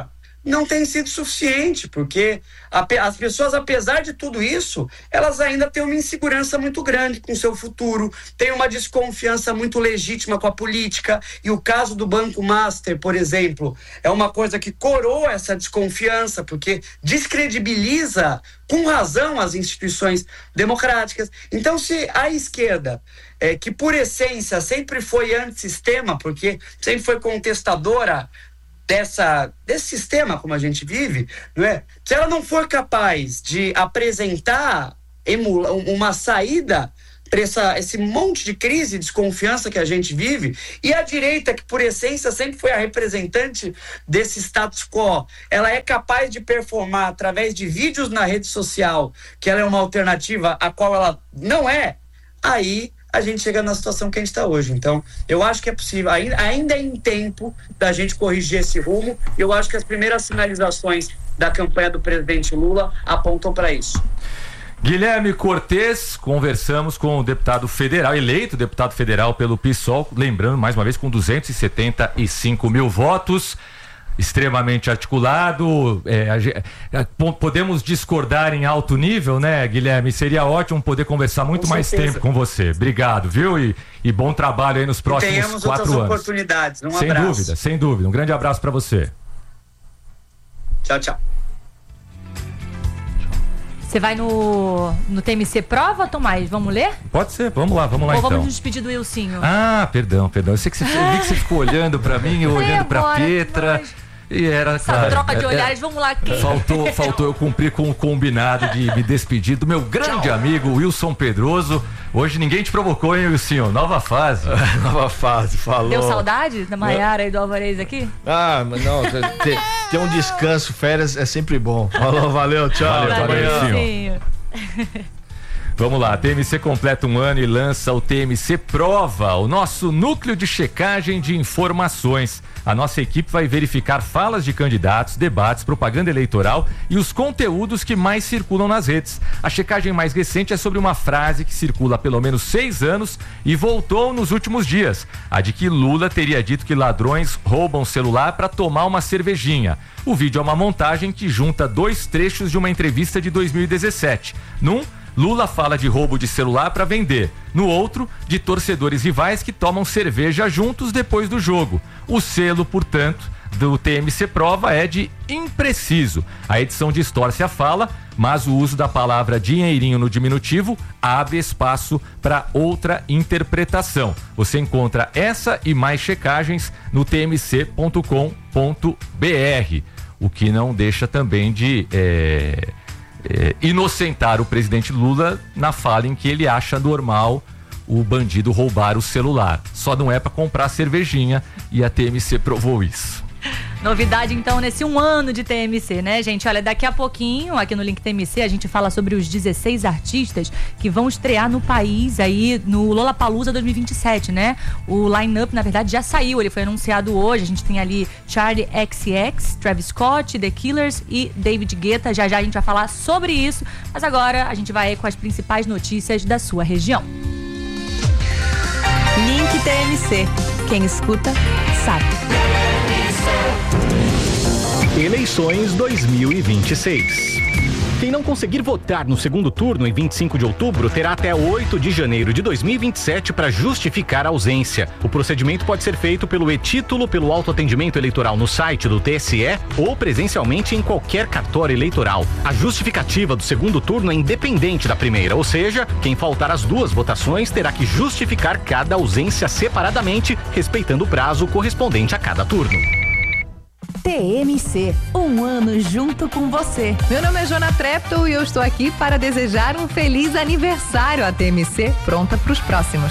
S15: não tem sido suficiente, porque as pessoas, apesar de tudo isso, elas ainda têm uma insegurança muito grande com o seu futuro, têm uma desconfiança muito legítima com a política, e o caso do Banco Master, por exemplo, é uma coisa que coroa essa desconfiança, porque descredibiliza com razão as instituições democráticas. Então, se a esquerda, que por essência sempre foi antissistema, porque sempre foi contestadora desse sistema como a gente vive, não é? Se ela não for capaz de apresentar uma saída para esse monte de crise e desconfiança que a gente vive, e a direita, que por essência sempre foi a representante desse status quo, ela é capaz de performar através de vídeos na rede social que ela é uma alternativa a qual ela não é, aí a gente chega na situação que a gente está hoje. Então, eu acho que é possível, ainda é em tempo da gente corrigir esse rumo. Eu acho que as primeiras sinalizações da campanha do presidente Lula apontam para isso.
S8: Guilherme Cortes, conversamos com o deputado federal, eleito deputado federal pelo PSOL, lembrando, mais uma vez, com 275 mil votos. Extremamente articulado, podemos discordar em alto nível, né, Guilherme? Seria ótimo poder conversar muito mais tempo com você. Obrigado, viu? E bom trabalho aí nos próximos 4 anos.
S15: Tenhamos outras oportunidades. Um abraço.
S8: Sem dúvida. Um grande abraço para você.
S15: Tchau, tchau.
S7: Você vai no TMC Prova, Tomás? Vamos ler?
S8: Pode ser, vamos lá
S7: Ou
S8: então.
S7: vamos nos despedir do Ilcinho?
S8: Ah, perdão. Eu sei que eu vi que você ficou olhando para mim, eu olhando para Petra. E era,
S7: essa troca de olhares, vamos lá.
S8: Faltou eu cumprir com o combinado de me despedir do meu grande amigo Wilson Pedroso. Hoje ninguém te provocou, hein, Wilson? Nova fase.
S9: Nova fase, falou.
S7: Deu saudade da Maiara e do Alvarez aqui?
S9: Ah, mas não, ter um descanso, férias é sempre bom. Falou, valeu, tchau.
S8: Valeu, Wilson. Vamos lá, a TMC completa 1 ano e lança o TMC Prova, o nosso núcleo de checagem de informações. A nossa equipe vai verificar falas de candidatos, debates, propaganda eleitoral e os conteúdos que mais circulam nas redes. A checagem mais recente é sobre uma frase que circula há pelo menos 6 anos e voltou nos últimos dias. A de que Lula teria dito que ladrões roubam celular para tomar uma cervejinha. O vídeo é uma montagem que junta 2 trechos de uma entrevista de 2017. Lula fala de roubo de celular para vender. No outro, de torcedores rivais que tomam cerveja juntos depois do jogo. O selo, portanto, do TMC Prova é de impreciso. A edição distorce a fala, mas o uso da palavra dinheirinho no diminutivo abre espaço para outra interpretação. Você encontra essa e mais checagens no tmc.com.br, o que não deixa também de inocentar o presidente Lula na fala em que ele acha normal o bandido roubar o celular. Só não é para comprar cervejinha, e a TMC provou isso.
S7: Novidade, então, nesse 1 ano de TMC, né, gente? Olha, daqui a pouquinho, aqui no Link TMC, a gente fala sobre os 16 artistas que vão estrear no país aí no Lollapalooza 2027, né? O line-up, na verdade, já saiu, ele foi anunciado hoje. A gente tem ali Charli XCX, Travis Scott, The Killers e David Guetta. Já a gente vai falar sobre isso, mas agora a gente vai com as principais notícias da sua região.
S3: Link TMC. Quem escuta, sabe.
S2: Eleições 2026. Quem não conseguir votar no segundo turno em 25 de outubro terá até 8 de janeiro de 2027 para justificar a ausência. O procedimento pode ser feito pelo e-título, pelo autoatendimento eleitoral no site do TSE ou presencialmente em qualquer cartório eleitoral. A justificativa do segundo turno é independente da primeira, ou seja, quem faltar às 2 votações terá que justificar cada ausência separadamente, respeitando o prazo correspondente a cada turno.
S1: TMC, 1 ano junto com você. Meu nome é Jona Treptow e eu estou aqui para desejar um feliz aniversário à TMC, pronta para os próximos.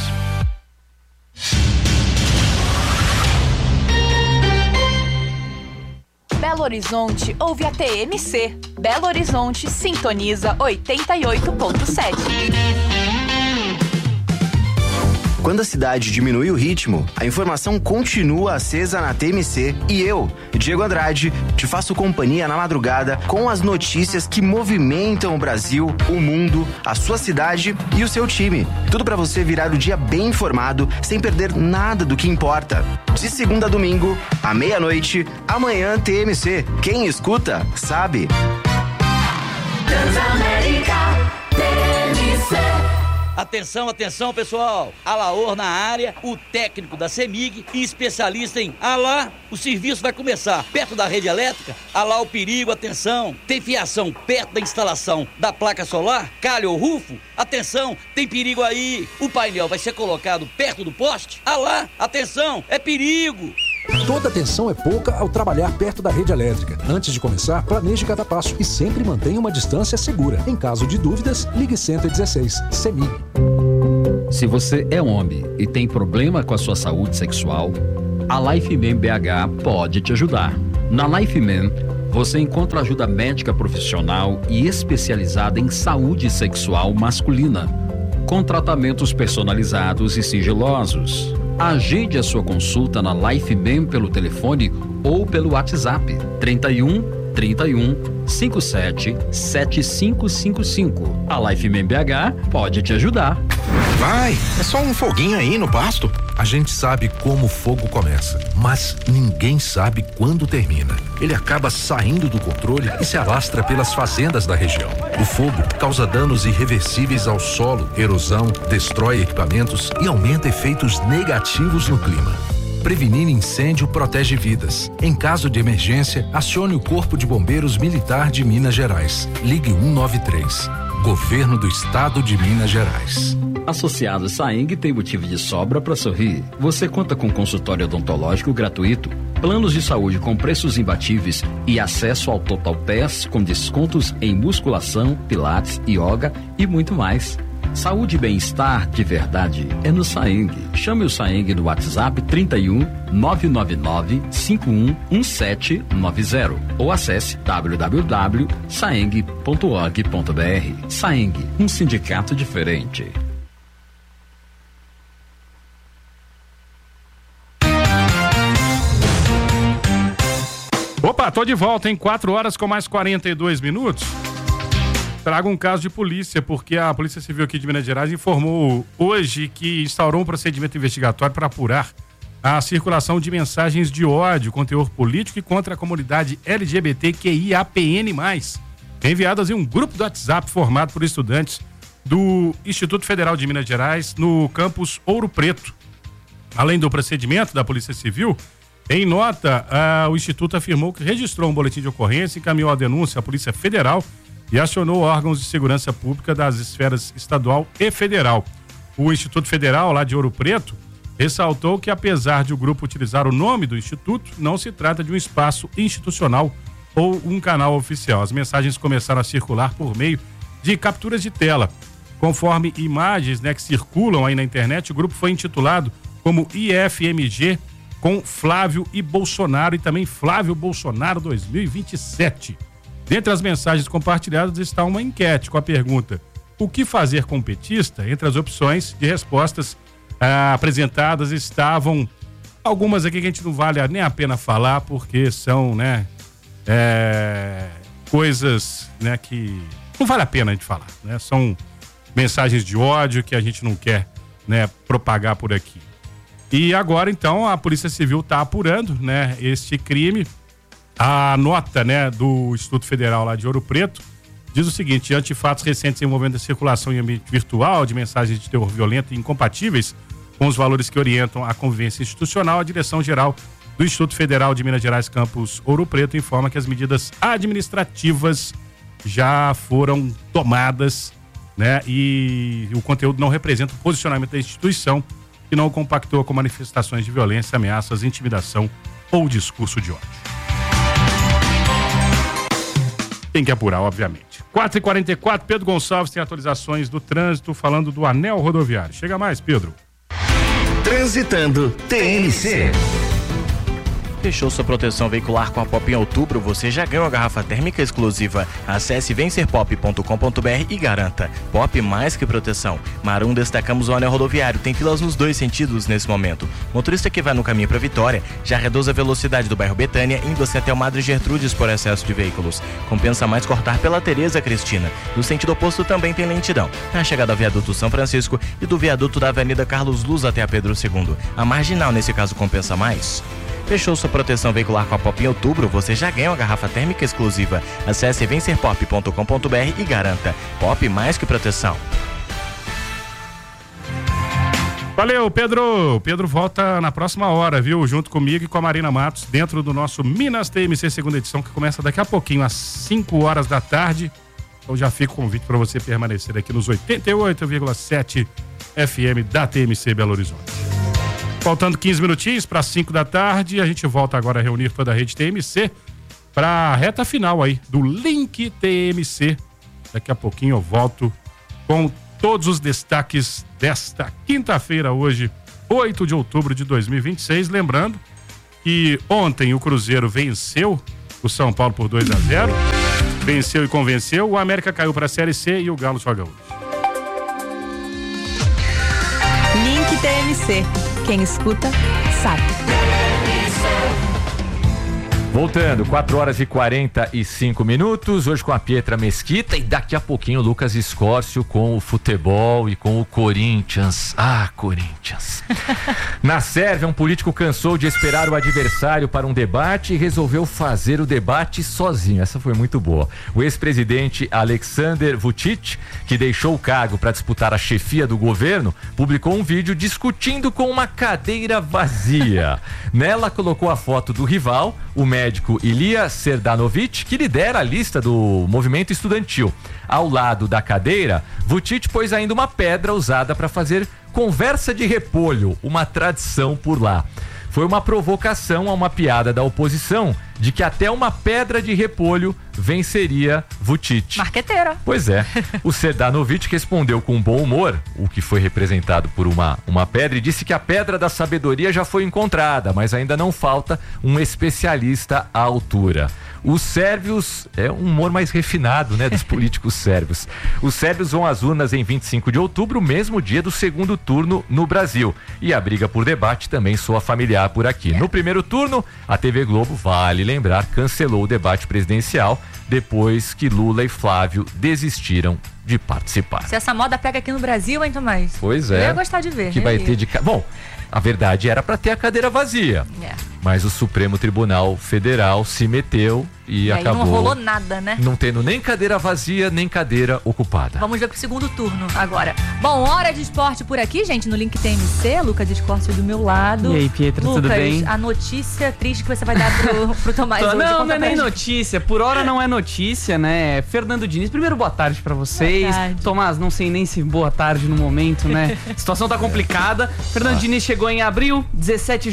S3: Belo Horizonte ouve a TMC. Belo Horizonte sintoniza 88.7.
S16: Quando a cidade diminui o ritmo, a informação continua acesa na TMC e eu, Diego Andrade, te faço companhia na madrugada com as notícias que movimentam o Brasil, o mundo, a sua cidade e o seu time. Tudo para você virar o dia bem informado, sem perder nada do que importa. De segunda a domingo, à meia-noite, amanhã TMC. Quem escuta, sabe.
S5: Transamérica TMC.
S17: Atenção, atenção, pessoal. Alaor na área, o técnico da CEMIG e especialista em Alá. O serviço vai começar perto da rede elétrica. Alá o perigo, atenção. Tem fiação perto da instalação da placa solar, calha ou rufo? Atenção, tem perigo aí. O painel vai ser colocado perto do poste? Alá, atenção, é perigo.
S18: Toda atenção é pouca ao trabalhar perto da rede elétrica. Antes de começar, planeje cada passo e sempre mantenha uma distância segura. Em caso de dúvidas, ligue 116. CEMIG.
S19: Se você é homem e tem problema com a sua saúde sexual, a Lifeman BH pode te ajudar. Na Lifeman, você encontra ajuda médica profissional e especializada em saúde sexual masculina, com tratamentos personalizados e sigilosos. Agende a sua consulta na Lifeman pelo telefone ou pelo WhatsApp 31 57 7555. A Lifeman BH pode te ajudar.
S20: Vai, é só um foguinho aí no pasto. A gente sabe como o fogo começa, mas ninguém sabe quando termina. Ele acaba saindo do controle e se alastra pelas fazendas da região. O fogo causa danos irreversíveis ao solo, erosão, destrói equipamentos e aumenta efeitos negativos no clima. Prevenir incêndio protege vidas. Em caso de emergência, acione o Corpo de Bombeiros Militar de Minas Gerais. Ligue 193. Governo do Estado de Minas Gerais.
S19: Associado Saeng tem motivo de sobra para sorrir. Você conta com consultório odontológico gratuito, planos de saúde com preços imbatíveis e acesso ao Total Pass com descontos em musculação, pilates, yoga e muito mais. Saúde e bem-estar de verdade é no Saeng. Chame o Saeng no WhatsApp 31 999 51 1790 ou acesse www.saeng.org.br. Saeng, um sindicato diferente.
S21: Opa, tô de volta em 4 horas com mais 42 minutos. Trago um caso de polícia, porque a Polícia Civil aqui de Minas Gerais informou hoje que instaurou um procedimento investigatório para apurar a circulação de mensagens de ódio com teor político e contra a comunidade LGBTQIAPN+, enviadas em um grupo do WhatsApp formado por estudantes do Instituto Federal de Minas Gerais no campus Ouro Preto. Além do procedimento da Polícia Civil, em nota, o Instituto afirmou que registrou um boletim de ocorrência, encaminhou a denúncia à Polícia Federal e acionou órgãos de segurança pública das esferas estadual e federal. O Instituto Federal, lá de Ouro Preto, ressaltou que, apesar de o grupo utilizar o nome do Instituto, não se trata de um espaço institucional ou um canal oficial. As mensagens começaram a circular por meio de capturas de tela. Conforme imagens, que circulam aí na internet, o grupo foi intitulado como IFMG com Flávio e Bolsonaro e também Flávio Bolsonaro 2027. Dentre as mensagens compartilhadas está uma enquete com a pergunta: o que fazer com petista? Entre as opções de respostas apresentadas estavam algumas aqui que a gente não vale nem a pena falar, porque são, coisas, que não vale a pena a gente falar, São mensagens de ódio que a gente não quer, propagar por aqui. E agora, então, a Polícia Civil está apurando, este crime. A nota, do Instituto Federal lá de Ouro Preto diz o seguinte: diante de fatos recentes envolvendo a circulação em ambiente virtual de mensagens de teor violento e incompatíveis com os valores que orientam a convivência institucional, a Direção-Geral do Instituto Federal de Minas Gerais, campus Ouro Preto, informa que as medidas administrativas já foram tomadas, e o conteúdo não representa o posicionamento da instituição, que não compactou com manifestações de violência, ameaças, intimidação ou discurso de ódio. Tem que apurar, obviamente. 4h44, Pedro Gonçalves tem atualizações do trânsito, falando do anel rodoviário. Chega mais, Pedro.
S2: Transitando TNC.
S4: Fechou sua proteção veicular com a Pop em outubro, você já ganha uma garrafa térmica exclusiva. Acesse vencerpop.com.br e garanta. Pop mais que proteção. Marum, destacamos o anel rodoviário. Tem filas nos 2 sentidos nesse momento. Motorista que vai no caminho para Vitória já reduz a velocidade do bairro Betânia, indo assim até o Madre Gertrudes por excesso de veículos. Compensa mais cortar pela Tereza Cristina. No sentido oposto também tem lentidão. Na chegada ao viaduto São Francisco e do viaduto da Avenida Carlos Luz até a Pedro II. A marginal nesse caso compensa mais. Fechou sua proteção veicular com a Pop em outubro, você já ganha uma garrafa térmica exclusiva. Acesse vencerpop.com.br e garanta. Pop mais que proteção.
S21: Valeu, Pedro. Pedro volta na próxima hora, viu? Junto comigo e com a Marina Matos, dentro do nosso Minas TMC segunda edição, que começa daqui a pouquinho, às 5 horas da tarde. Então já fica o convite para você permanecer aqui nos 88,7 FM da TMC Belo Horizonte. Faltando 15 minutinhos para 5 da tarde, a gente volta agora a reunir toda a rede TMC para a reta final aí do Link TMC. Daqui a pouquinho eu volto com todos os destaques desta quinta-feira, hoje, 8 de outubro de 2026. Lembrando que ontem o Cruzeiro venceu o São Paulo por 2-0. Venceu e convenceu. O América caiu para a Série C e o Galo joga hoje.
S3: Link TMC. Quem escuta, sabe.
S8: Voltando, 4 horas e 45 minutos, hoje com a Pietra Mesquita e daqui a pouquinho o Lucas Escórcio com o futebol e com o Corinthians. Ah, Corinthians. Na Sérvia, um político cansou de esperar o adversário para um debate e resolveu fazer o debate sozinho. Essa foi muito boa. O ex-presidente Aleksandar Vučić, que deixou o cargo para disputar a chefia do governo, publicou um vídeo discutindo com uma cadeira vazia. Nela colocou a foto do rival, o médico Ilija Serdanović, que lidera a lista do movimento estudantil. Ao lado da cadeira, Vučić pôs ainda uma pedra usada para fazer conversa de repolho, uma tradição por lá. Foi uma provocação a uma piada da oposição de que até uma pedra de repolho venceria Vučić.
S7: Marqueteira.
S8: Pois é. O Serdanović respondeu com bom humor, o que foi representado por uma pedra, e disse que a pedra da sabedoria já foi encontrada, mas ainda não falta um especialista à altura. Os sérvios, é um humor mais refinado, né, dos políticos sérvios. Os sérvios vão às urnas em 25 de outubro, mesmo dia do segundo turno no Brasil. E a briga por debate também soa familiar por aqui. No primeiro turno, a TV Globo, vale lembrar, cancelou o debate presidencial depois que Lula e Flávio desistiram de participar.
S7: Se essa moda pega aqui no Brasil, hein, Tomás?
S8: Pois é.
S7: Eu ia gostar de ver.
S8: Que vai ter de... Bom, a verdade era para ter a cadeira vazia. Mas o Supremo Tribunal Federal se meteu e acabou...
S7: Aí não rolou nada, né?
S8: Não tendo nem cadeira vazia, nem cadeira ocupada.
S7: Vamos ver pro segundo turno agora. Bom, hora de esporte por aqui, gente, no Link TMC. Lucas Escórcio do meu lado.
S22: E aí, Pietra,
S7: Lucas,
S22: tudo bem?
S7: a notícia triste que você vai dar pro Tomás hoje.
S22: Não é nem notícia. Por hora não é notícia, né? Fernando Diniz, primeiro boa tarde pra vocês.
S7: Boa tarde.
S22: Tomás, não sei nem se boa tarde no momento, né? A situação tá complicada. Fernando Diniz chegou em abril, 17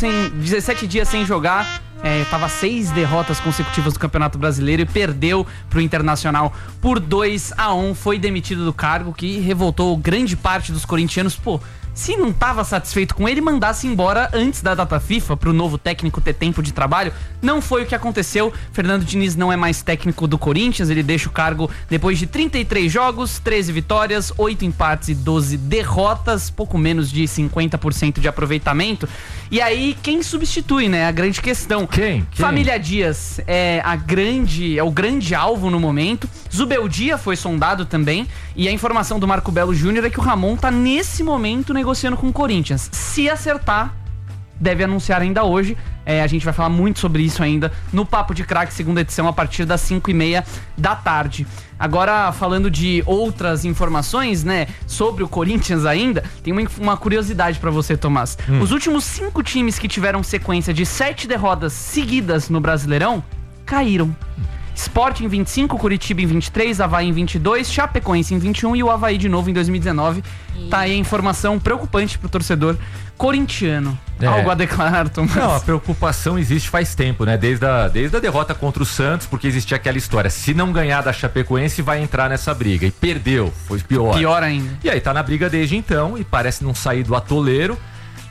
S22: dias sem jogar. Tava 6 derrotas consecutivas no Campeonato Brasileiro e perdeu pro Internacional por 2-1. Foi demitido do cargo, que revoltou grande parte dos corintianos. Pô, se não estava satisfeito com ele, mandasse embora antes da data FIFA para o novo técnico ter tempo de trabalho. Não foi o que aconteceu. Fernando Diniz não é mais técnico do Corinthians, ele deixa o cargo depois de 33 jogos, 13 vitórias, 8 empates e 12 derrotas, pouco menos de 50% de aproveitamento. E aí, quem substitui, né? A grande questão.
S8: Quem?
S22: Família Dias é o grande alvo no momento. Zubeldia foi sondado também. E a informação do Marco Belo Júnior é que o Ramon tá nesse momento negociando com o Corinthians. Se acertar, deve anunciar ainda hoje. A gente vai falar muito sobre isso ainda no Papo de Craque, segunda edição, a partir das 5h30 da tarde. Agora, falando de outras informações, né, sobre o Corinthians ainda, tem uma curiosidade pra você, Tomás. Os últimos 5 times que tiveram sequência de 7 derrotas seguidas no Brasileirão, caíram. Sport em 25, Curitiba em 23, Avaí em 22, Chapecoense em 21 e o Avaí de novo em 2019. Tá aí a informação preocupante pro torcedor corintiano. Algo a declarar, Tomás?
S8: Não, a preocupação existe faz tempo, né? Desde a derrota contra o Santos, porque existia aquela história, se não ganhar da Chapecoense vai entrar nessa briga, e perdeu, foi pior.
S22: Pior ainda.
S8: E aí tá na briga desde então e parece não sair do atoleiro.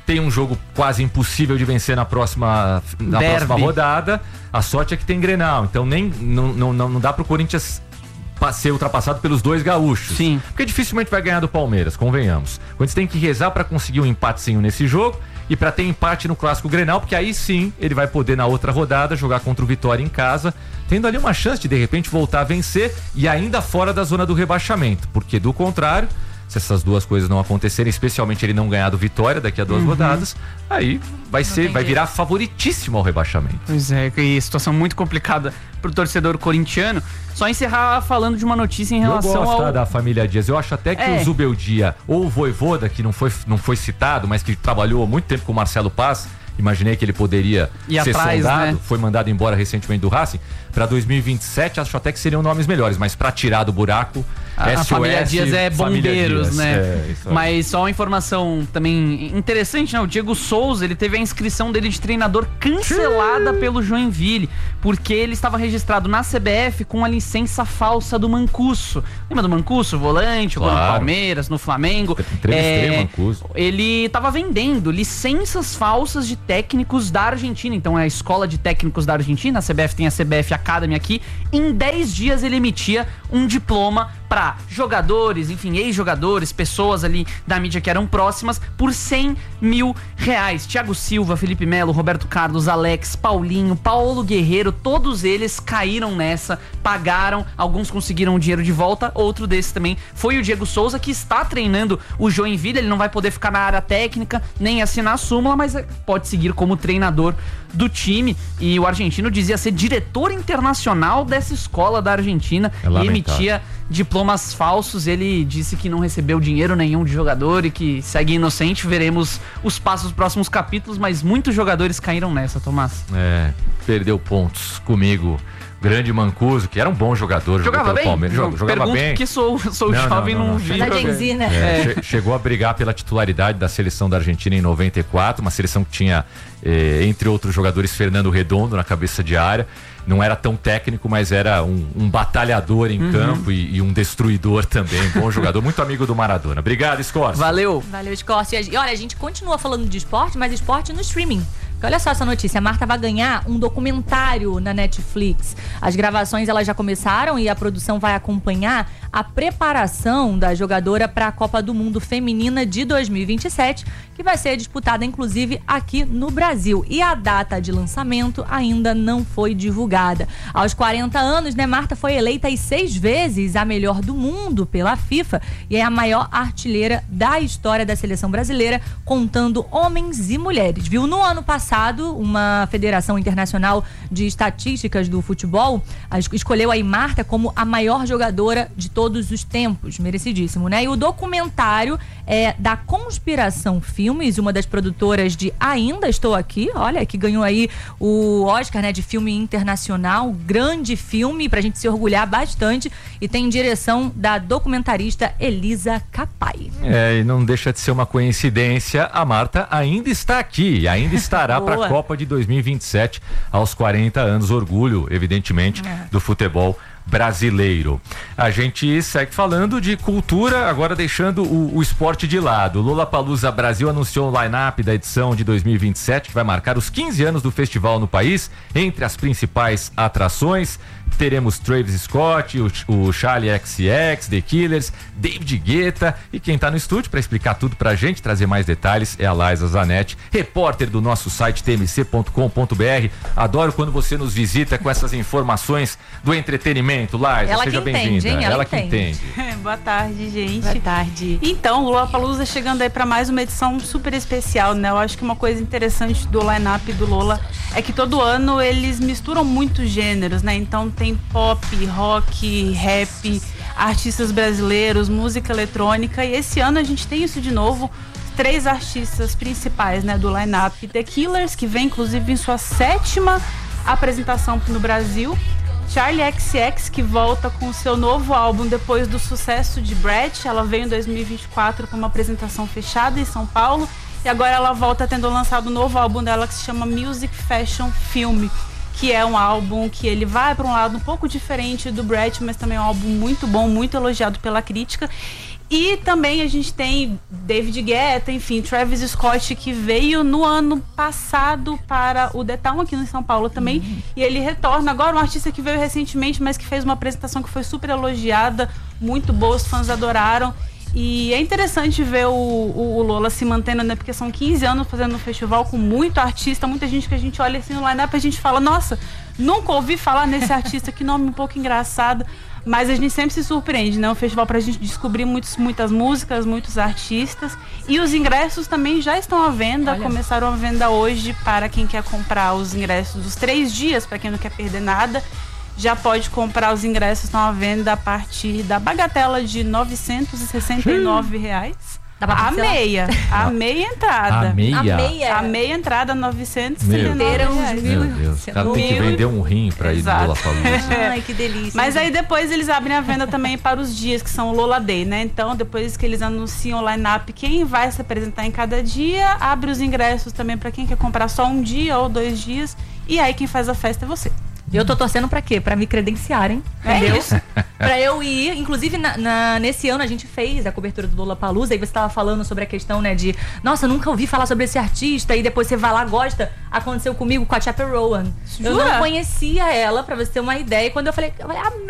S8: tem um jogo quase impossível de vencer na próxima rodada. A sorte é que tem Grenal, então não dá pro Corinthians ser ultrapassado pelos 2 gaúchos.
S22: Sim.
S8: Porque dificilmente vai ganhar do Palmeiras, convenhamos. O Corinthians tem que rezar para conseguir um empatezinho nesse jogo e para ter empate no Clássico Grenal, porque aí sim ele vai poder na outra rodada jogar contra o Vitória em casa, tendo ali uma chance de repente voltar a vencer e ainda fora da zona do rebaixamento, porque do contrário, se essas duas coisas não acontecerem, especialmente ele não ganhar do Vitória daqui a 2 rodadas, aí vai virar favoritíssimo ao rebaixamento.
S22: Pois é, que situação muito complicada pro torcedor corintiano. Só encerrar falando de uma notícia em relação ao...
S8: da família Dias. Eu acho até que o Zubeldia ou o Vojvoda, que não foi citado, mas que trabalhou há muito tempo com o Marcelo Paz, imaginei que ele poderia ser sondado, foi mandado embora recentemente do Racing. Para 2027, acho até que seriam nomes melhores, mas para tirar do buraco,
S22: a família Dias é bombeiros, né? Mas só uma informação também interessante, né? O Diego Souza, ele teve a inscrição dele de treinador cancelada pelo Joinville, porque ele estava registrado na CBF com a licença falsa do Mancuso. Lembra do Mancuso? Volante, jogou no Palmeiras, no Flamengo. Ele estava vendendo licenças falsas de técnicos da Argentina. Então é a escola de técnicos da Argentina, a CBF tem a CBF Academy aqui. Em 10 dias ele emitia um diploma para jogadores, enfim, ex-jogadores, pessoas ali da mídia que eram próximas, por R$100 mil. Thiago Silva, Felipe Melo, Roberto Carlos, Alex, Paulinho, Paulo Guerreiro, todos eles caíram nessa, pagaram, alguns conseguiram o dinheiro de volta, outro desses também foi o Diego Souza, que está treinando o Joinville. Ele não vai poder ficar na área técnica, nem assinar a súmula, mas pode seguir como treinador do time. E o argentino dizia ser diretor internacional dessa escola da Argentina e emitia diplomas falsos. Ele disse que não recebeu dinheiro nenhum de jogador e que segue inocente. Veremos os passos dos próximos capítulos, mas muitos jogadores caíram nessa, Tomás.
S8: Perdeu pontos comigo. Grande Mancuso, que era um bom jogador.
S22: Jogava bem?
S8: Jogava bem.
S22: Que sou jovem, não vi.
S8: Chegou a brigar pela titularidade da seleção da Argentina em 94, uma seleção que tinha, entre outros jogadores, Fernando Redondo na cabeça de área. Não era tão técnico, mas era um batalhador em campo e um destruidor também. Bom jogador, muito amigo do Maradona. Obrigado, Escócia.
S22: Valeu,
S7: Escócia. E olha, a gente continua falando de esporte, mas esporte no streaming. Olha só essa notícia, a Marta vai ganhar um documentário na Netflix. As gravações elas já começaram e a produção vai acompanhar a preparação da jogadora para a Copa do Mundo Feminina de 2027, que vai ser disputada inclusive aqui no Brasil. E a data de lançamento ainda não foi divulgada. Aos 40 anos, né, Marta foi eleita 6 vezes a melhor do mundo pela FIFA e é a maior artilheira da história da seleção brasileira, contando homens e mulheres, viu? No ano passado, uma Federação Internacional de Estatísticas do Futebol escolheu a Marta como a maior jogadora de todos os tempos, merecidíssimo, né? E o documentário é da Conspiração Filmes, uma das produtoras de Ainda Estou Aqui, olha, que ganhou aí o Oscar, né, de filme internacional, grande filme pra gente se orgulhar bastante, e tem direção da documentarista Elisa Capai.
S8: E não deixa de ser uma coincidência, a Marta ainda está aqui, ainda estará para a Copa de 2027 aos 40 anos, orgulho, evidentemente, do futebol brasileiro. A gente segue falando de cultura, agora deixando o esporte de lado. O Lollapalooza Brasil anunciou o line-up da edição de 2027, que vai marcar os 15 anos do festival no país. Entre as principais atrações, teremos Travis Scott, o Charli XCX, The Killers, David Guetta, e quem tá no estúdio para explicar tudo pra gente, trazer mais detalhes, é a Laisa Zanetti, repórter do nosso site tmc.com.br. Adoro quando você nos visita com essas informações do entretenimento. Laisa, seja bem-vinda. Ela que entende.
S6: Boa tarde, gente.
S7: Boa tarde.
S6: Então, o Lollapalooza chegando aí para mais uma edição super especial, né? Eu acho que uma coisa interessante do line-up do Lola é que todo ano eles misturam muitos gêneros, né? Então tem pop, rock, rap, artistas brasileiros, música eletrônica, e esse ano a gente tem isso de novo. 3 artistas principais, né, do line-up: The Killers, que vem inclusive em sua 7ª apresentação no Brasil; Charli XCX, que volta com seu novo álbum depois do sucesso de Brat. Ela veio em 2024 com uma apresentação fechada em São Paulo, e agora ela volta tendo lançado um novo álbum dela que se chama Music Fashion Film, que é um álbum que ele vai para um lado um pouco diferente do Brat, mas também é um álbum muito bom, muito elogiado pela crítica. E também a gente tem David Guetta, enfim, Travis Scott, que veio no ano passado para o The Town aqui em São Paulo também. E ele retorna agora, um artista que veio recentemente, mas que fez uma apresentação que foi super elogiada, muito boa, os fãs adoraram. E é interessante ver o Lola se mantendo, né? Porque são 15 anos fazendo um festival com muito artista, muita gente que a gente olha assim no line-up e a gente fala, nossa, nunca ouvi falar nesse artista, que nome um pouco engraçado. Mas a gente sempre se surpreende, né? Um festival pra gente descobrir muitas músicas, muitos artistas. E os ingressos também já estão à venda. Olha. Começaram a venda hoje para quem quer comprar os ingressos dos 3 dias, para quem não quer perder nada. Já pode comprar os ingressos, estão à venda a partir da bagatela de R$ 969. A meia entrada. A meia entrada, 969.
S8: Meu Deus, o cara tem que vender um rim pra ir no Lollapalooza.
S7: Ai, que delícia.
S6: Mas aí depois eles abrem a venda também para os dias, que são o Lola Day, né? Então, depois que eles anunciam o line-up, quem vai se apresentar em cada dia, abre os ingressos também para quem quer comprar só um dia ou 2 dias. E aí quem faz a festa é você.
S7: Eu tô torcendo pra quê? Pra me credenciarem, entendeu?
S6: isso.
S7: Pra eu ir. Inclusive, nesse ano a gente fez a cobertura do Lollapalooza. Aí você tava falando sobre a questão, né, de... Nossa, nunca ouvi falar sobre esse artista. E depois você vai lá, gosta. Aconteceu comigo com a Chappell Rowan. Eu não conhecia ela, pra você ter uma ideia. E quando eu falei,